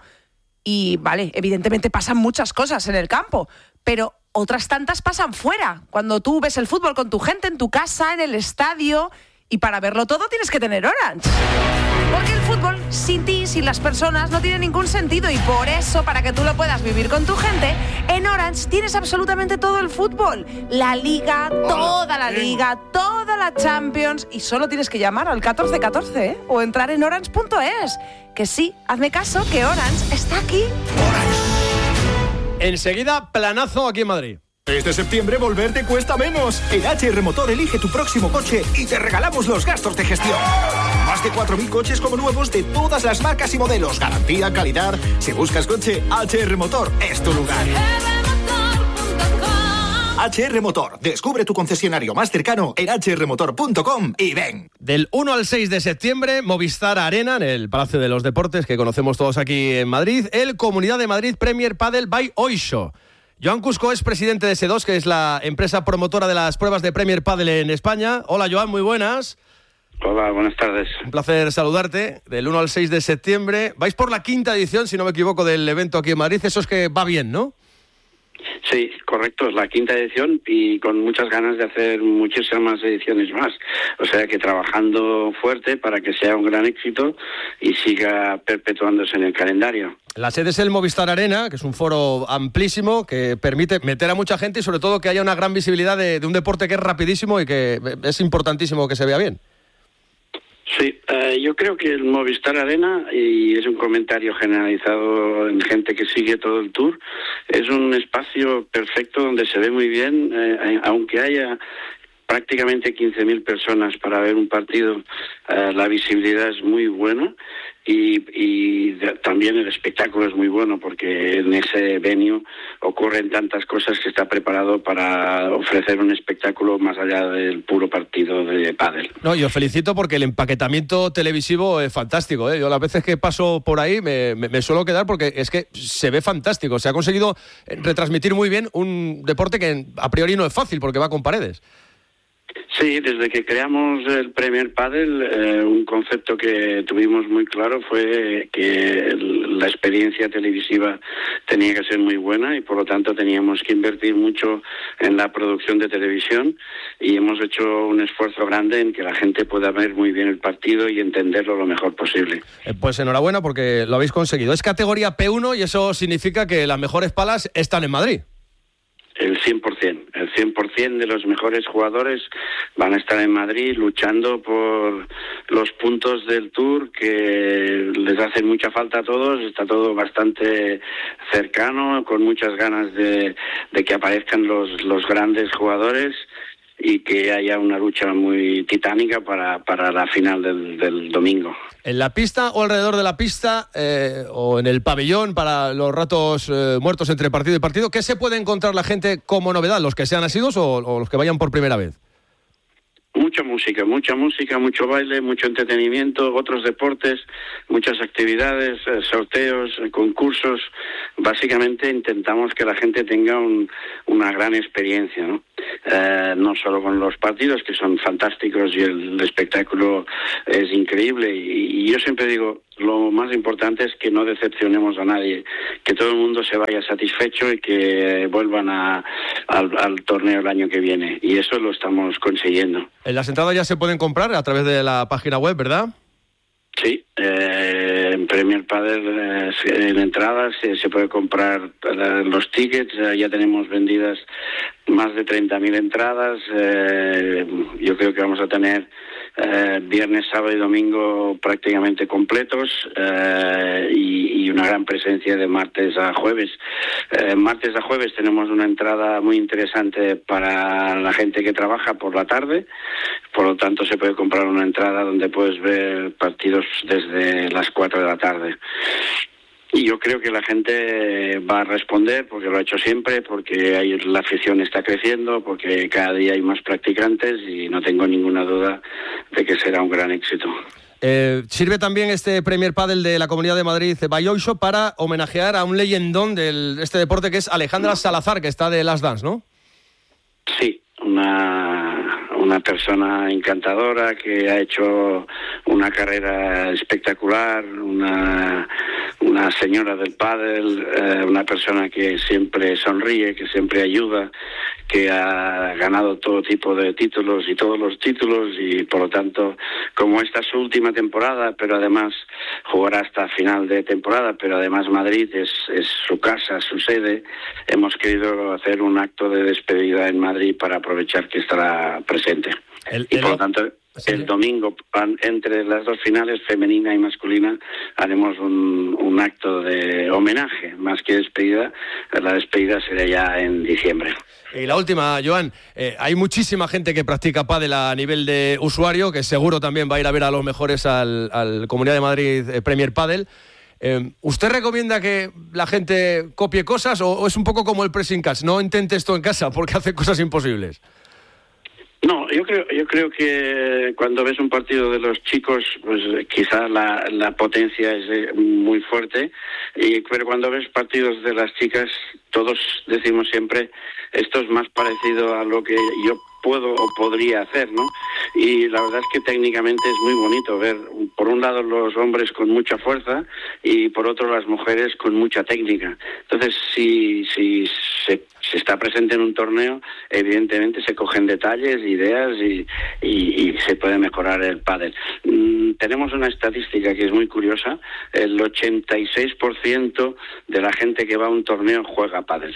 E: y, vale, evidentemente pasan muchas cosas en el campo, pero otras tantas pasan fuera. Cuando tú ves el fútbol con tu gente, en tu casa, en el estadio, y para verlo todo tienes que tener Orange. Porque el fútbol, sin ti, sin las personas, no tiene ningún sentido y por eso, para que tú lo puedas vivir con tu gente, en Orange tienes absolutamente todo el fútbol. La Liga, toda la Liga, toda la Champions y solo tienes que llamar al catorce catorce, ¿eh? O entrar en orange punto es. Que sí, hazme caso, que Orange está aquí.
B: Enseguida, planazo aquí en Madrid.
W: Este septiembre volver te cuesta menos. En H R Motor elige tu próximo coche y te regalamos los gastos de gestión. Más de cuatro mil coches como nuevos de todas las marcas y modelos. Garantía, calidad. Si buscas coche, H R Motor es tu lugar. H R Motor. Descubre tu concesionario más cercano en h r motor punto com y ven.
B: Del uno al seis de septiembre, Movistar Arena, en el Palacio de los Deportes, que conocemos todos aquí en Madrid, el Comunidad de Madrid Premier Padel by Oisho. Joan Cusco es presidente de S dos, que es la empresa promotora de las pruebas de Premier Padel en España. Hola, Joan, muy buenas.
X: Hola, buenas tardes.
B: Un placer saludarte. Del uno al seis de septiembre. Vais por la quinta edición, si no me equivoco, del evento aquí en Madrid. Eso es que va bien, ¿no?
X: Sí, correcto, es la quinta edición y con muchas ganas de hacer muchísimas ediciones más. O sea que trabajando fuerte para que sea un gran éxito y siga perpetuándose en el calendario.
B: La sede es el Movistar Arena, que es un foro amplísimo que permite meter a mucha gente y sobre todo que haya una gran visibilidad de, de un deporte que es rapidísimo y que es importantísimo que se vea bien.
X: Sí, eh, yo creo que el Movistar Arena, y es un comentario generalizado en gente que sigue todo el tour, es un espacio perfecto donde se ve muy bien, eh, aunque haya prácticamente quince mil personas para ver un partido, eh, la visibilidad es muy buena y, y de, también el espectáculo es muy bueno porque en ese venue ocurren tantas cosas que está preparado para ofrecer un espectáculo más allá del puro partido de pádel.
B: No, yo felicito porque el empaquetamiento televisivo es fantástico, ¿eh? Yo las veces que paso por ahí me, me, me suelo quedar porque es que se ve fantástico. Se ha conseguido retransmitir muy bien un deporte que a priori no es fácil porque va con paredes.
X: Sí, desde que creamos el Premier Padel, eh, un concepto que tuvimos muy claro fue que el, la experiencia televisiva tenía que ser muy buena y por lo tanto teníamos que invertir mucho en la producción de televisión y hemos hecho un esfuerzo grande en que la gente pueda ver muy bien el partido y entenderlo lo mejor posible.
B: Eh, pues enhorabuena porque lo habéis conseguido. Es categoría P uno y eso significa que las mejores palas están en Madrid.
X: El cien por ciento, el cien por ciento de los mejores jugadores van a estar en Madrid luchando por los puntos del Tour que les hacen mucha falta a todos. Está todo bastante cercano, con muchas ganas de, de que aparezcan los, los grandes jugadores y que haya una lucha muy titánica para, para la final del, del domingo.
B: ¿En la pista o alrededor de la pista eh, o en el pabellón para los ratos eh, muertos entre partido y partido? ¿Qué se puede encontrar la gente como novedad? ¿Los que sean asiduos o, o los que vayan por primera vez?
X: Mucha música, mucha música, mucho baile, mucho entretenimiento, otros deportes, muchas actividades, eh, sorteos, eh, concursos. Básicamente intentamos que la gente tenga un, una gran experiencia, ¿no? Eh, no solo con los partidos, que son fantásticos y el espectáculo es increíble. Y, y yo siempre digo, lo más importante es que no decepcionemos a nadie, que todo el mundo se vaya satisfecho y que vuelvan a, al, al torneo el año que viene. Y eso lo estamos consiguiendo.
B: Las entradas ya se pueden comprar a través de la página web, ¿verdad?
X: Sí, eh, en Premier Padel eh, en entradas eh, se puede comprar eh, los tickets, eh, ya tenemos vendidas más de treinta mil entradas, eh, yo creo que vamos a tener eh, viernes, sábado y domingo prácticamente completos eh, y, y una gran presencia de martes a jueves. Eh, martes a jueves tenemos una entrada muy interesante para la gente que trabaja por la tarde, por lo tanto se puede comprar una entrada donde puedes ver partidos desde las cuatro de la tarde. Y yo creo que la gente va a responder, porque lo ha hecho siempre, porque hay, la afición está creciendo, porque cada día hay más practicantes y no tengo ninguna duda de que será un gran éxito.
B: Eh, sirve también este Premier Padel de la Comunidad de Madrid by Oisho para homenajear a un leyendón de este deporte, que es Alejandra Salazar, que está de Last Dance, ¿no?
X: Sí, una, una persona encantadora que ha hecho una carrera espectacular, una, una señora del pádel, eh, una persona que siempre sonríe, que siempre ayuda, que ha ganado todo tipo de títulos y todos los títulos, y por lo tanto, como esta es su última temporada, pero además jugará hasta final de temporada, pero además Madrid es, es su casa, su sede, hemos querido hacer un acto de despedida en Madrid para aprovechar que estará presente.
B: El,
X: y
B: el...
X: por lo tanto, sí. El domingo, entre las dos finales, femenina y masculina, haremos un, un acto de homenaje, más que despedida. La despedida será ya en diciembre.
B: Y la última, Joan, eh, hay muchísima gente que practica pádel a nivel de usuario, que seguro también va a ir a ver a los mejores al, al Comunidad de Madrid eh, Premier Padel. Eh, ¿Usted recomienda que la gente copie cosas o, o es un poco como el pressing catch? No intente esto en casa porque hace cosas imposibles.
X: No, yo creo, yo creo que cuando ves un partido de los chicos, pues quizás la, la potencia es muy fuerte, y pero cuando ves partidos de las chicas, todos decimos siempre, esto es más parecido a lo que yo puedo o podría hacer, ¿no? Y la verdad es que técnicamente es muy bonito ver, por un lado, los hombres con mucha fuerza y por otro las mujeres con mucha técnica. Entonces, si, si se, se está presente en un torneo, evidentemente se cogen detalles, ideas y, y, y se puede mejorar el pádel. Mm, tenemos una estadística que es muy curiosa, el ochenta y seis por ciento de la gente que va a un torneo juega pádel.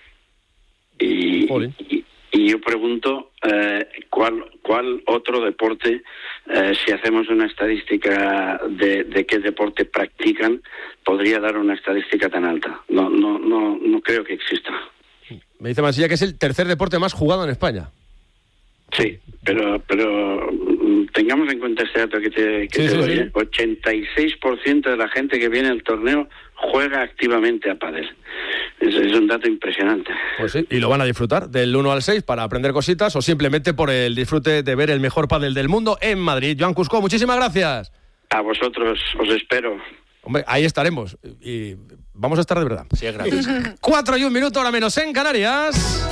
X: Y, y, y yo pregunto, eh, ¿cuál, ¿cuál otro deporte, eh, si hacemos una estadística de, de qué deporte practican, podría dar una estadística tan alta? No, no, no, no creo que exista.
B: Me dice Mansilla que es el tercer deporte más jugado en España.
X: Sí, pero pero tengamos en cuenta este dato que te, que
B: sí,
X: te
B: sí,
X: doy.
B: sí.
X: ¿eh? ochenta y seis por ciento de la gente que viene al torneo juega activamente a pádel. Es, es un dato impresionante.
B: Pues sí, y lo van a disfrutar del uno al seis para aprender cositas o simplemente por el disfrute de ver el mejor pádel del mundo en Madrid. Joan Cusco, muchísimas gracias.
X: A vosotros, os espero.
B: Hombre, ahí estaremos y vamos a estar de verdad.
T: Sí, es gratis.
B: Cuatro y un minuto, ahora menos en Canarias.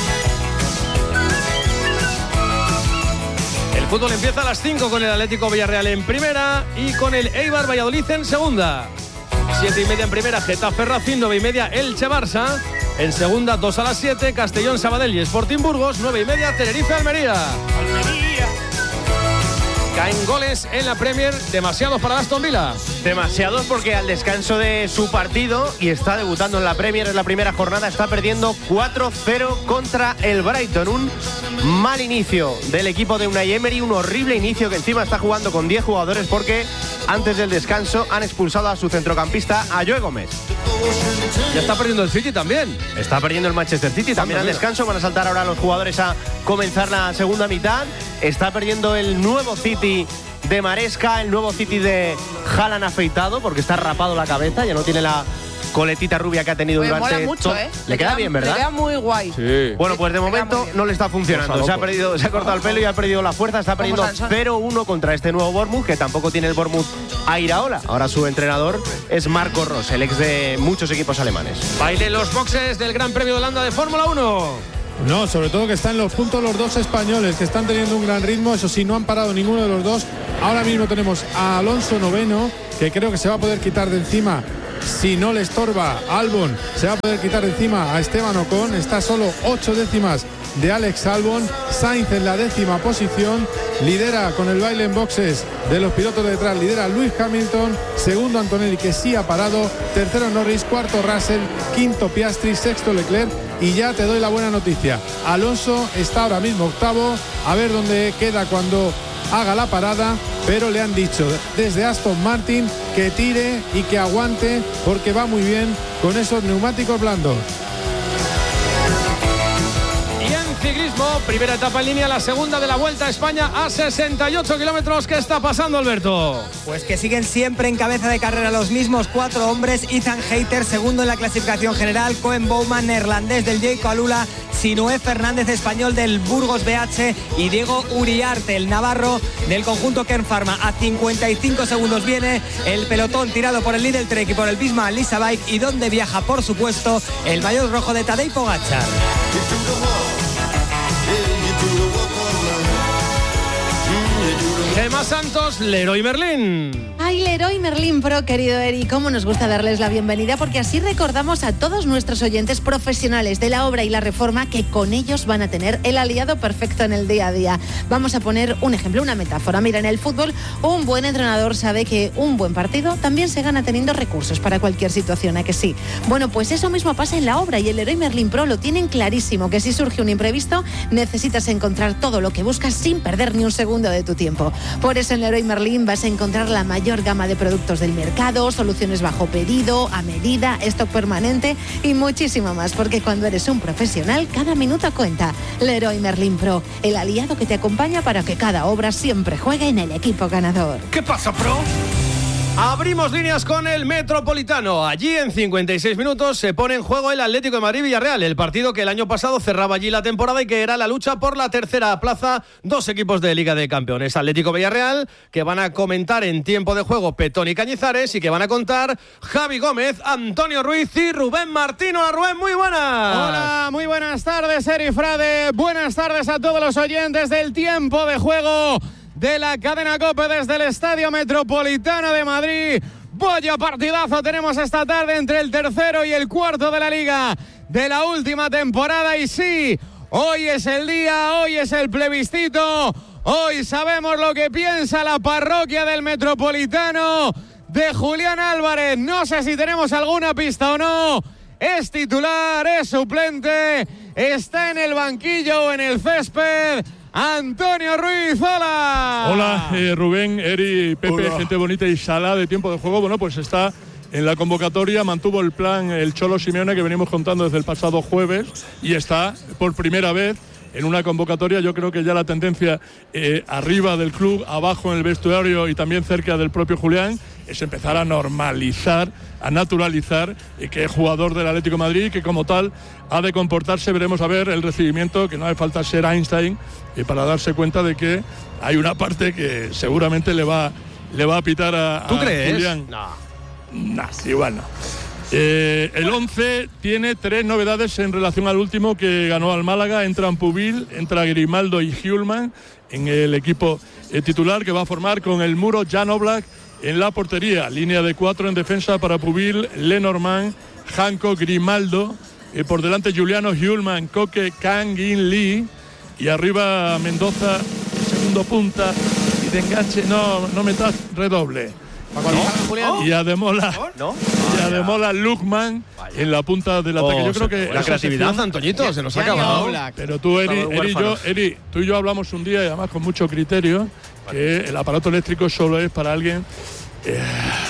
B: El fútbol empieza a las cinco con el Atlético Villarreal en primera y con el Eibar Valladolid en segunda. Siete y media en primera, Getafe Racing, nueve y media Elche Barça. En segunda, dos a las siete, Castellón Sabadell y Sporting Burgos, nueve y media Tenerife Almería. Almería. Caen goles en la Premier, demasiados para Aston Villa.
G: Demasiados porque al descanso de su partido y está debutando en la Premier en la primera jornada, está perdiendo cuatro cero contra el Brighton. Un mal inicio del equipo de Unai Emery, un horrible inicio que encima está jugando con diez jugadores porque antes del descanso han expulsado a su centrocampista, a Joe Gómez.
B: Ya está perdiendo el City también.
G: Está perdiendo el Manchester City también al descanso. Van a saltar ahora los jugadores a comenzar la segunda mitad. Está perdiendo el nuevo City de Maresca, el nuevo City de Haaland afeitado, porque está rapado la cabeza, ya no tiene la coletita rubia que ha tenido
E: Me
G: durante
E: mola mucho, ¿eh?
G: Le, le queda, queda bien, ¿verdad?
E: Le queda muy guay.
G: Sí. Bueno, pues de momento no le está funcionando. Se ha perdido, se ha cortado el pelo y ha perdido la fuerza. Está perdiendo cero uno contra este nuevo Bournemouth, que tampoco tiene el Bournemouth a Iraola. Ahora su entrenador es Marco Rose, el ex de muchos equipos alemanes.
B: Baile los boxes del Gran Premio de Holanda de Fórmula uno.
F: No, sobre todo que están en los puntos los dos españoles, que están teniendo un gran ritmo. Eso sí, no han parado ninguno de los dos. Ahora mismo tenemos a Alonso noveno, que creo que se va a poder quitar de encima. Si no le estorba Albon, se va a poder quitar de encima a Esteban Ocon. Está solo ocho décimas de Alex Albon. Sainz en la décima posición. Lidera con el baile en boxes de los pilotos de detrás. Lidera Lewis Hamilton. Segundo Antonelli, que sí ha parado. Tercero Norris. Cuarto Russell. Quinto Piastri. Sexto Leclerc. Y ya te doy la buena noticia. Alonso está ahora mismo octavo. A ver dónde queda cuando haga la parada, pero le han dicho desde Aston Martin que tire y que aguante, porque va muy bien con esos neumáticos blandos.
B: Y en ciclismo, primera etapa en línea, la segunda de la Vuelta a España a sesenta y ocho kilómetros. ¿Qué está pasando, Alberto?
D: Pues que siguen siempre en cabeza de carrera los mismos cuatro hombres. Ethan Hayter, segundo en la clasificación general. Koen Bouwman, neerlandés del Jayco Alula. Sinué Fernández, español del Burgos B H. Y Diego Uriarte, el navarro del conjunto Kern Pharma. A cincuenta y cinco segundos viene el pelotón tirado por el Lidl Trek y por el Visma Lisa Bike. Y donde viaja, por supuesto, el maillot rojo de Tadej Pogačar.
B: Gemma Santos, Leroy Merlin.
K: Ay, Leroy Merlin Pro, querido Eri, cómo nos gusta darles la bienvenida, porque así recordamos a todos nuestros oyentes profesionales de la obra y la reforma que con ellos van a tener el aliado perfecto en el día a día. Vamos a poner un ejemplo, una metáfora. Mira, en el fútbol, un buen entrenador sabe que un buen partido también se gana teniendo recursos para cualquier situación, ¿a que sí? Bueno, pues eso mismo pasa en la obra, y el Leroy Merlin Pro lo tienen clarísimo, que si surge un imprevisto, necesitas encontrar todo lo que buscas sin perder ni un segundo de tu tiempo. Por eso en Leroy Merlin vas a encontrar la mayor gama de productos del mercado, soluciones bajo pedido, a medida, stock permanente y muchísimo más, porque cuando eres un profesional, cada minuto cuenta. Leroy Merlin Pro, el aliado que te acompaña para que cada obra siempre juegue en el equipo ganador.
B: ¿Qué pasa, Pro? Abrimos líneas con el Metropolitano. Allí en cincuenta y seis minutos se pone en juego el Atlético de Madrid-Villarreal, el partido que el año pasado cerraba allí la temporada y que era la lucha por la tercera plaza. Dos equipos de Liga de Campeones, Atlético-Villarreal, que van a comentar en tiempo de juego Petón y Cañizares, y que van a contar Javi Gómez, Antonio Ruiz y Rubén Martín. Hola, Rubén, muy buenas.
H: Hola, muy buenas tardes, Eri Frade. Buenas tardes a todos los oyentes del tiempo de juego de la cadena COPE desde el Estadio Metropolitano de Madrid. Vaya partidazo tenemos esta tarde entre el tercero y el cuarto de la Liga de la última temporada. Y sí, hoy es el día, hoy es el plebiscito, hoy sabemos lo que piensa la parroquia del Metropolitano de Julián Álvarez. No sé si tenemos alguna pista o no. Es titular, es suplente, está en el banquillo o en el césped. Antonio Ruiz, hola.
I: Hola, eh, Rubén, Eri, Pepe, hola. Gente bonita y Sala de tiempo de juego. Bueno, pues está en la convocatoria, mantuvo el plan el Cholo Simeone que venimos contando desde el pasado jueves y está por primera vez en una convocatoria. Yo creo que ya la tendencia eh, arriba del club, abajo en el vestuario y también cerca del propio Julián, es empezar a normalizar, a naturalizar eh, que es jugador del Atlético de Madrid y que como tal ha de comportarse. Veremos a ver el recibimiento, que no hace falta ser Einstein eh, para darse cuenta de que hay una parte que seguramente le va, le va a pitar a,
B: ¿Tú
I: a
B: crees?
I: Julián.
B: No.
I: No, igual no. Eh, el once tiene tres novedades en relación al último que ganó al Málaga. Entran Pubil, entra Grimaldo y Hjulman en el equipo eh, titular, que va a formar con el muro Jan Oblak en la portería. Línea de cuatro en defensa para Pubil, Lenormand, Janko, Grimaldo. Eh, por delante Juliano, Hjulman, Koke, Kang In Lee. Y arriba Mendoza, segundo punta. Y de enganche, no, no metas redoble. ¿No? Y Ademola, ¿no? Y Ademola Lukman en la punta del ataque.
B: Oh,
I: yo creo que
B: la creatividad,
I: sección,
B: Antoñito, se nos ha acabado.
I: Pero tú, Eri, Eri, yo, Eri, tú y yo hablamos un día, y además con mucho criterio, que el aparato eléctrico solo es para alguien eh,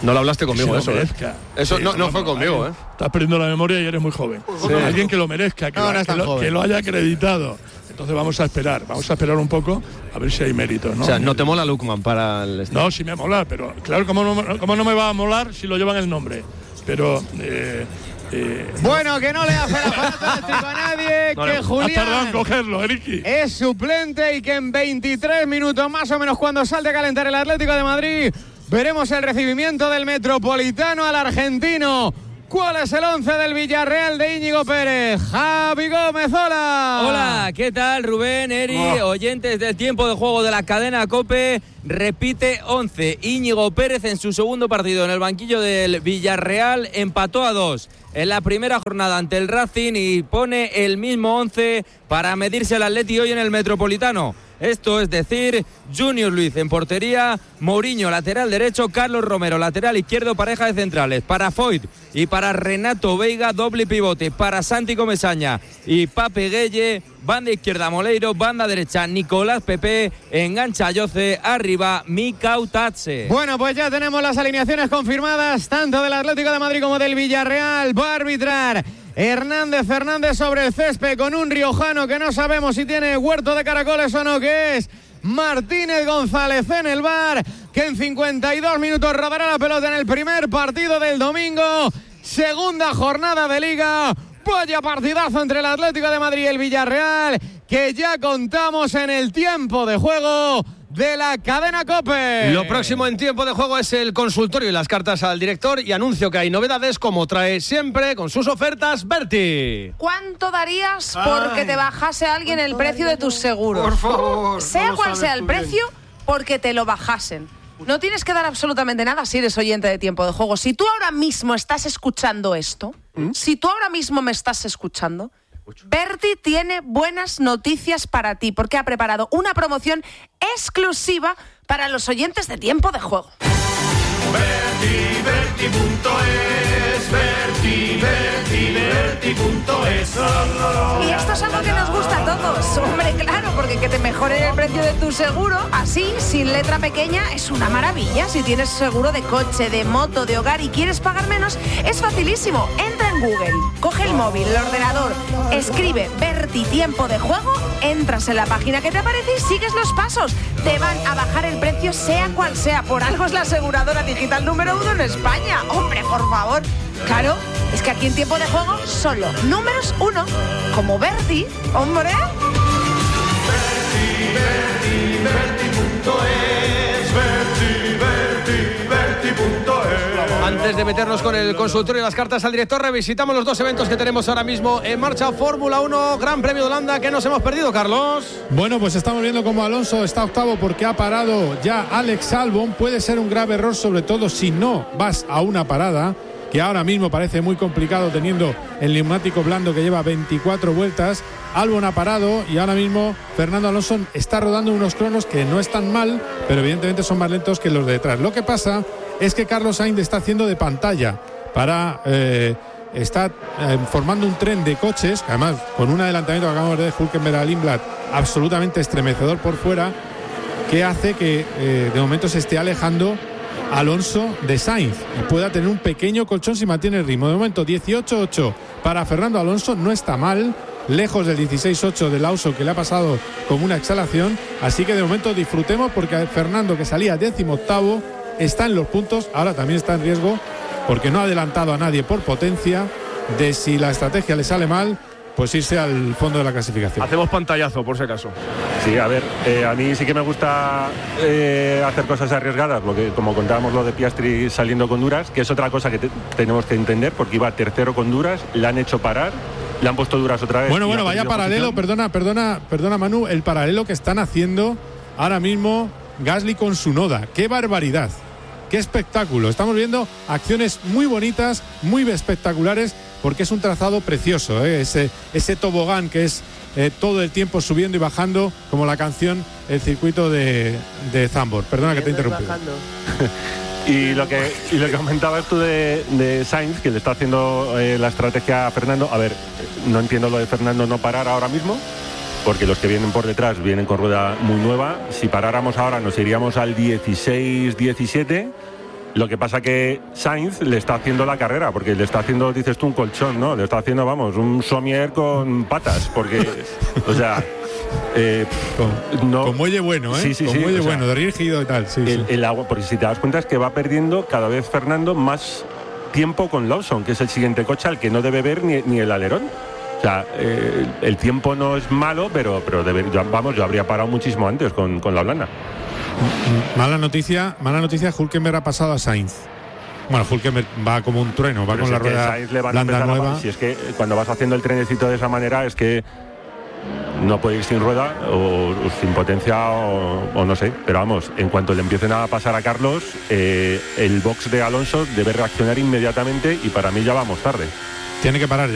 B: No lo hablaste conmigo,
I: que
B: eso.
I: lo
B: ¿eh?
I: merezca.
B: Eso
I: Sí,
B: no, no fue conmigo, ¿eh?
I: Estás perdiendo la memoria y eres muy joven.
B: Sí.
I: Alguien que lo merezca, que,
B: No,
I: lo,
B: no es tan
I: que lo-
B: joven.
I: que lo haya acreditado. Entonces vamos a esperar, vamos a esperar un poco a ver si hay mérito, ¿no?
B: O sea, ¿no te mola Lukman para el
I: No, sí me mola, pero claro, ¿cómo no, cómo no me va a molar si lo llevan el nombre? Pero... Eh, eh,
H: Bueno, que no le hace el aparato eléctrico a nadie,
I: no,
H: que
I: no, ha tardado en
H: Julián
I: cogerlo, Eriki.
H: es suplente y que en veintitrés minutos más o menos, cuando salte a calentar el Atlético de Madrid, veremos el recibimiento del Metropolitano al argentino. ¿Cuál es el once del Villarreal de Íñigo Pérez? Javi Gómez, hola.
J: Hola, ¿qué tal Rubén, Eri,
H: Oh.
J: oyentes del tiempo de juego de la cadena COPE? Repite once, Íñigo Pérez en su segundo partido en el banquillo del Villarreal, empató a dos en la primera jornada ante el Racing y pone el mismo once para medirse al Atleti hoy en el Metropolitano. Esto es decir, Junior Luis en portería, Mourinho lateral derecho, Carlos Romero lateral izquierdo, pareja de centrales. Para Foyt y para Renato Veiga, doble pivote. Para Santi Comesaña y Pape Gueye, banda izquierda Moleiro, banda derecha Nicolás Pepe, engancha Yoce, arriba Mikautatse.
H: Bueno, pues ya tenemos las alineaciones confirmadas, tanto del Atlético de Madrid como del Villarreal. Va a arbitrar Hernández Fernández sobre el césped con un riojano que no sabemos si tiene huerto de caracoles o no, que es Martínez González en el V A R, que en cincuenta y dos minutos rodará la pelota en el primer partido del domingo. Segunda jornada de Liga. Vaya partidazo entre el Atlético de Madrid y el Villarreal, que ya contamos en el tiempo de juego de la cadena COPE.
B: Lo próximo en tiempo de juego es el consultorio y las cartas al director, y anuncio que hay novedades, como trae siempre con sus ofertas Berti.
E: ¿Cuánto darías
B: Ay.
E: porque te bajase alguien el precio de tus seguros?
B: Por favor,
E: Sea
B: no lo
E: cual
B: sabes
E: sea
B: tú
E: el
B: bien.
E: precio, porque te lo bajasen. No tienes que dar absolutamente nada si eres oyente de tiempo de juego. Si tú ahora mismo estás escuchando esto, si tú ahora mismo me estás escuchando, Berti tiene buenas noticias para ti, porque ha preparado una promoción exclusiva para los oyentes de tiempo de juego.
W: Berti, Berti punto es, Berti, Berti, Berti punto es.
E: Y esto es algo que nos gusta a todos. Hombre, claro, porque que te mejoren el precio de tu seguro, así, sin letra pequeña, es una maravilla. Si tienes seguro de coche, de moto, de hogar y quieres pagar menos, es facilísimo. Entra en Google, coge el móvil, el ordenador, escribe Berti tiempo de juego, entras en la página que te aparece y sigues los pasos. Te van a bajar el precio sea cual sea. Por algo es la aseguradora digital número uno en España. Hombre, por favor. Claro, es que aquí en tiempo de juego solo números uno, como Berti, hombre.
W: Berti, Berti punto es, Berti, Berti, Berti punto es.
B: Antes de meternos con el consultorio y las cartas al director, revisitamos los dos eventos que tenemos ahora mismo en marcha. Fórmula uno, Gran Premio de Holanda, que nos hemos perdido, Carlos.
F: Bueno, pues estamos viendo cómo Alonso está octavo porque ha parado ya Alex Albon. Puede ser un grave error, sobre todo si no vas a una parada, que ahora mismo parece muy complicado teniendo el neumático blando que lleva veinticuatro vueltas. Albon ha parado y ahora mismo Fernando Alonso está rodando unos cronos que no están mal, pero evidentemente son más lentos que los de detrás. Lo que pasa es que Carlos Sainz está haciendo de pantalla para... Eh, está eh, formando un tren de coches, que además con un adelantamiento que acabamos de ver de Hülkenberg a Lindblad absolutamente estremecedor por fuera, que hace que eh, de momento se esté alejando Alonso de Sainz y pueda tener un pequeño colchón si mantiene el ritmo. De momento dieciocho ocho para Fernando Alonso, no está mal, lejos del dieciséis ocho de Lawson, que le ha pasado como una exhalación. Así que de momento disfrutemos, porque Fernando, que salía décimo octavo, está en los puntos. Ahora también está en riesgo porque no ha adelantado a nadie por potencia, de si la estrategia le sale mal, pues irse al fondo de la clasificación.
B: Hacemos pantallazo, por si acaso.
L: Sí, a ver, eh, a mí sí que me gusta eh, hacer cosas arriesgadas, lo que, como contábamos lo de Piastri saliendo con duras, que es otra cosa que te, tenemos que entender, porque iba tercero con duras, le han hecho parar, le han puesto duras otra vez.
F: Bueno,
L: y
F: bueno,
L: ha
F: vaya
L: perdido
F: paralelo,
L: posición.
F: perdona, perdona, perdona Manu, el paralelo que están haciendo ahora mismo Gasly con Tsunoda. ¡Qué barbaridad! ¡Qué espectáculo! Estamos viendo acciones muy bonitas, muy espectaculares, porque es un trazado precioso, ¿eh? ese, ese tobogán que es eh, todo el tiempo subiendo y bajando, como la canción El circuito de, de Zandvoort. Perdona que te he interrumpido.
L: Y lo que y lo que comentabas tú de, de Sainz, que le está haciendo eh, la estrategia a Fernando, a ver, no entiendo lo de Fernando no parar ahora mismo, porque los que vienen por detrás vienen con rueda muy nueva. Si paráramos ahora nos iríamos al dieciséis diecisiete Lo que pasa que Sainz le está haciendo la carrera, porque le está haciendo, dices tú, un colchón, ¿no? Le está haciendo, vamos, un somier con patas, porque, o sea... Eh,
F: con,
L: no,
F: con muelle bueno, ¿eh?
L: Sí, sí,
F: con
L: sí,
F: muelle
L: o sea,
F: bueno, de rígido y tal. Sí,
L: el,
F: sí.
L: el agua, porque si te das cuenta es que va perdiendo cada vez Fernando más tiempo con Lawson, que es el siguiente coche al que no debe ver ni, ni el alerón. O sea, eh, el tiempo no es malo, pero, pero debe, vamos, yo habría parado muchísimo antes con, con la blanda.
F: Mala noticia, mala noticia, Hülkenberg ha pasado a Sainz. Bueno, Hülkenberg va como un trueno, va
L: pero
F: con
L: si
F: la
L: es que
F: rueda
L: Sainz le van a
F: blanda
L: empezar a-
F: nueva.
L: si es que cuando vas haciendo el trenecito de esa manera es que no puede ir sin rueda o, o sin potencia o, o no sé, pero vamos, en cuanto le empiecen a pasar a Carlos, eh, el box de Alonso debe reaccionar inmediatamente y para mí ya vamos tarde.
F: Tiene que parar ya.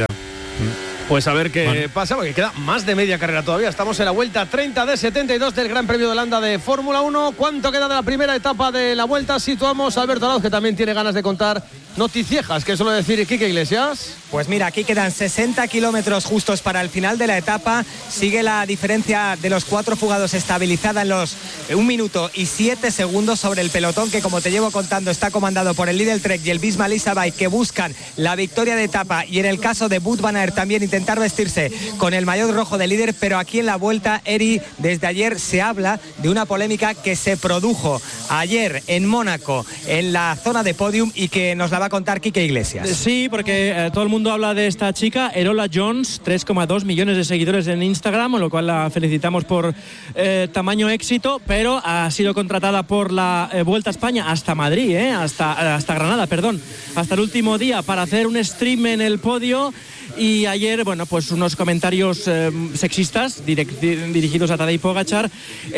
B: Pues a ver qué
F: Bueno.
B: pasa, porque queda más de media carrera todavía. Estamos en la vuelta treinta de setenta y dos del Gran Premio de Holanda de Fórmula uno. ¿Cuánto queda de la primera etapa de la vuelta? Situamos a Alberto Arauz, que también tiene ganas de contar noticiejas, que suele decir Quique Iglesias.
D: Pues mira, aquí quedan sesenta kilómetros justos para el final de la etapa. Sigue la diferencia de los cuatro fugados estabilizada en los un minuto y siete segundos sobre el pelotón, que como te llevo contando está comandado por el Lidl Trek y el Visma Leasabike, que buscan la victoria de etapa, y en el caso de Wout van Aert también intentar vestirse con el maillot rojo de líder. Pero aquí en la vuelta, Eri, desde ayer se habla de una polémica que se produjo ayer en Mónaco, en la zona de podium, y que nos la va a contar Quique Iglesias.
M: Sí, porque eh, todo el mundo habla de esta chica, Erola Jones, tres coma dos millones de seguidores en Instagram, con lo cual la felicitamos por eh, tamaño éxito, pero ha sido contratada por la eh, Vuelta a España hasta Madrid, eh, hasta, hasta Granada, perdón, hasta el último día para hacer un stream en el podio. Y ayer, bueno, pues unos comentarios eh, sexistas direct, dirigidos a Tadej Pogačar,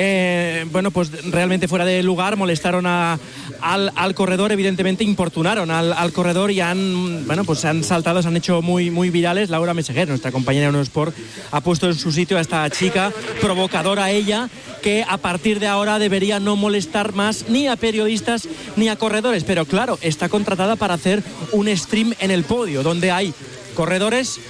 M: eh, bueno, pues realmente fuera de lugar, molestaron a, al, al corredor, evidentemente importunaron al, al corredor y han, bueno, pues se han saltado, se han hecho muy, muy virales. Laura Meseguer, nuestra compañera de Unosport, ha puesto en su sitio a esta chica provocadora, ella, que a partir de ahora debería no molestar más ni a periodistas ni a corredores. Pero claro, está contratada para hacer un stream en el podio, donde hay corredores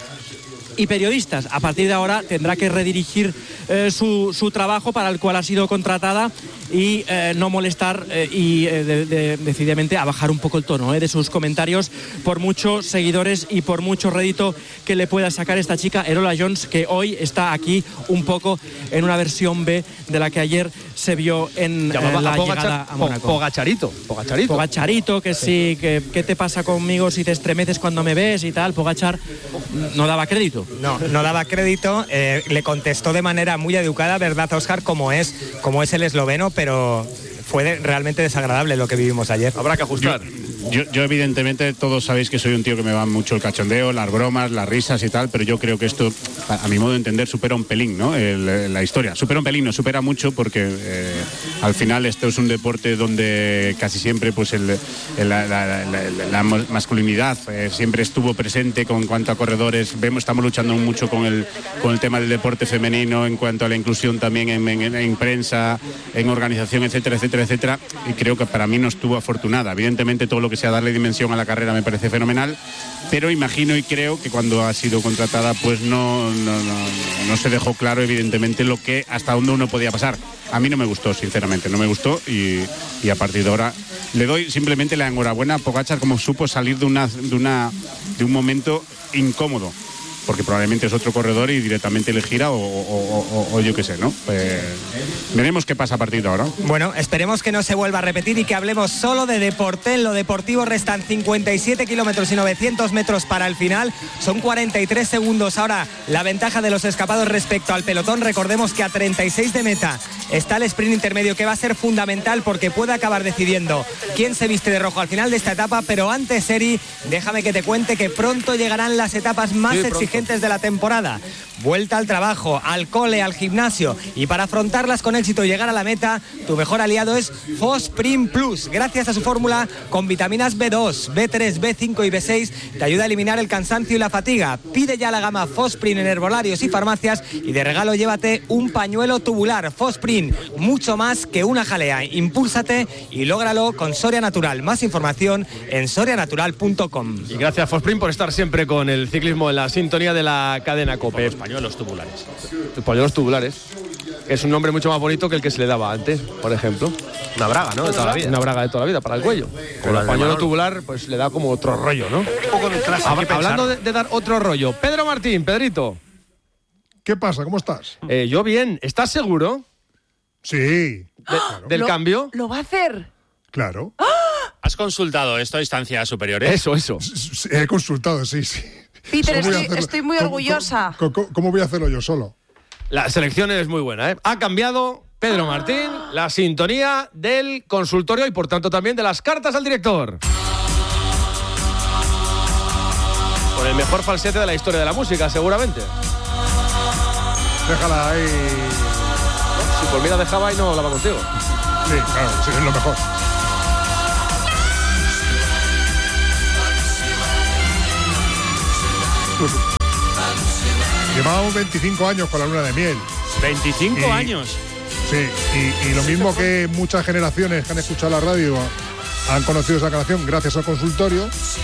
M: y periodistas. A partir de ahora tendrá que redirigir eh, su, su trabajo para el cual ha sido contratada y eh, no molestar eh, y eh, de, de, decididamente a bajar un poco el tono eh, de sus comentarios, por muchos seguidores y por mucho rédito que le pueda sacar esta chica, Erola Jones, que hoy está aquí un poco en una versión B de la que ayer se vio en eh, la
B: Pogačar,
M: llegada a Mónaco.
B: Pogacharito, Pogacharito.
M: Pogacharito, que sí, que qué te pasa conmigo si te estremeces cuando me ves y tal. Pogačar no daba crédito.
D: No, no daba crédito, eh, le contestó de manera muy educada, ¿verdad, Óscar? Como es, como es el esloveno, pero fue de, realmente desagradable lo que vivimos ayer.
B: Habrá que ajustar.
N: Yo, yo evidentemente todos sabéis que soy un tío que me va mucho el cachondeo, las bromas, las risas y tal, pero yo creo que esto, a, a mi modo de entender, supera un pelín, ¿no? El, la historia. Supera un pelín, no supera mucho, porque eh, al final esto es un deporte donde casi siempre pues el, el, la, la, la, la masculinidad eh, siempre estuvo presente con cuanto a corredores. Vemos, estamos luchando mucho con el, con el tema del deporte femenino, en cuanto a la inclusión también en, en, en prensa, en organización, etcétera, etcétera, etcétera. Y creo que para mí no estuvo afortunada. Evidentemente todo lo que sea darle dimensión a la carrera me parece fenomenal, pero imagino y creo que cuando ha sido contratada pues no, no, no, no se dejó claro evidentemente lo que hasta dónde uno podía pasar. A mí no me gustó, sinceramente, no me gustó y, y a partir de ahora le doy simplemente la enhorabuena a Pogačar, como supo salir de, una, de, una, de un momento incómodo, porque probablemente es otro corredor y directamente le gira o, o, o, o yo qué sé, ¿no? Pues veremos qué pasa a partir de ahora.
D: Bueno, esperemos que no se vuelva a repetir y que hablemos solo de deporte. En lo deportivo restan cincuenta y siete kilómetros y novecientos metros para el final. Son cuarenta y tres segundos ahora la ventaja de los escapados respecto al pelotón. Recordemos que a treinta y seis de meta está el sprint intermedio, que va a ser fundamental porque puede acabar decidiendo quién se viste de rojo al final de esta etapa. Pero antes, Eri, déjame que te cuente que pronto llegarán las etapas más
B: Sí,
D: exigentes de la temporada. Vuelta al trabajo, al cole, al gimnasio, y para afrontarlas con éxito y llegar a la meta, tu mejor aliado es Fosprin Plus. Gracias a su fórmula con vitaminas B dos, B tres, B cinco y B seis, te ayuda a eliminar el cansancio y la fatiga. Pide ya la gama Fosprin en herbolarios y farmacias y de regalo llévate un pañuelo tubular. Fosprin, mucho más que una jalea. Impúlsate y lógralo con Soria Natural. Más información en soria natural punto com.
B: Y gracias, Fosprin, por estar siempre con el ciclismo en la sintonía de la cadena COPE.
T: Pañuelos tubulares.
B: Pañuelos tubulares. que es un nombre mucho más bonito que el que se le daba antes, por ejemplo.
G: Una braga, ¿no? De toda la vida.
B: Una braga de toda la vida, para el cuello. Con el pañuelo tubular, pues le da como otro rollo, ¿no?
U: Un poco de clase.
B: Hab- hablando de, de dar otro rollo. Pedro Martín, Pedrito.
U: ¿Qué pasa? ¿Cómo estás?
B: Eh, yo bien. ¿Estás seguro?
U: Sí.
B: De- ¿Del
E: ¿Lo-
B: cambio?
E: ¿Lo va a hacer?
U: Claro.
T: ¿Has consultado esto a instancias superiores?
B: Eso, eso.
U: Sí, he consultado, sí, sí.
E: Peter,
U: ¿Cómo voy a
E: estoy,
U: hacerlo?
E: estoy muy
U: ¿Cómo-
E: orgullosa.
U: ¿Cómo, cómo- cómo voy a hacerlo yo solo?
B: La selección es muy buena, ¿eh? Ha cambiado Pedro Martín la sintonía del consultorio y por tanto también de las cartas al director. Con el mejor falsete de la historia de la música, seguramente.
U: Déjala ahí.
B: Si por mí la dejaba y no hablaba contigo.
U: Sí, claro, sí, es lo mejor. Llevábamos veinticinco años con la luna de miel.
T: ¿veinticinco
U: Y-
T: años?
U: Sí, y, y lo mismo que muchas generaciones que han escuchado la radio han conocido esa canción gracias al consultorio,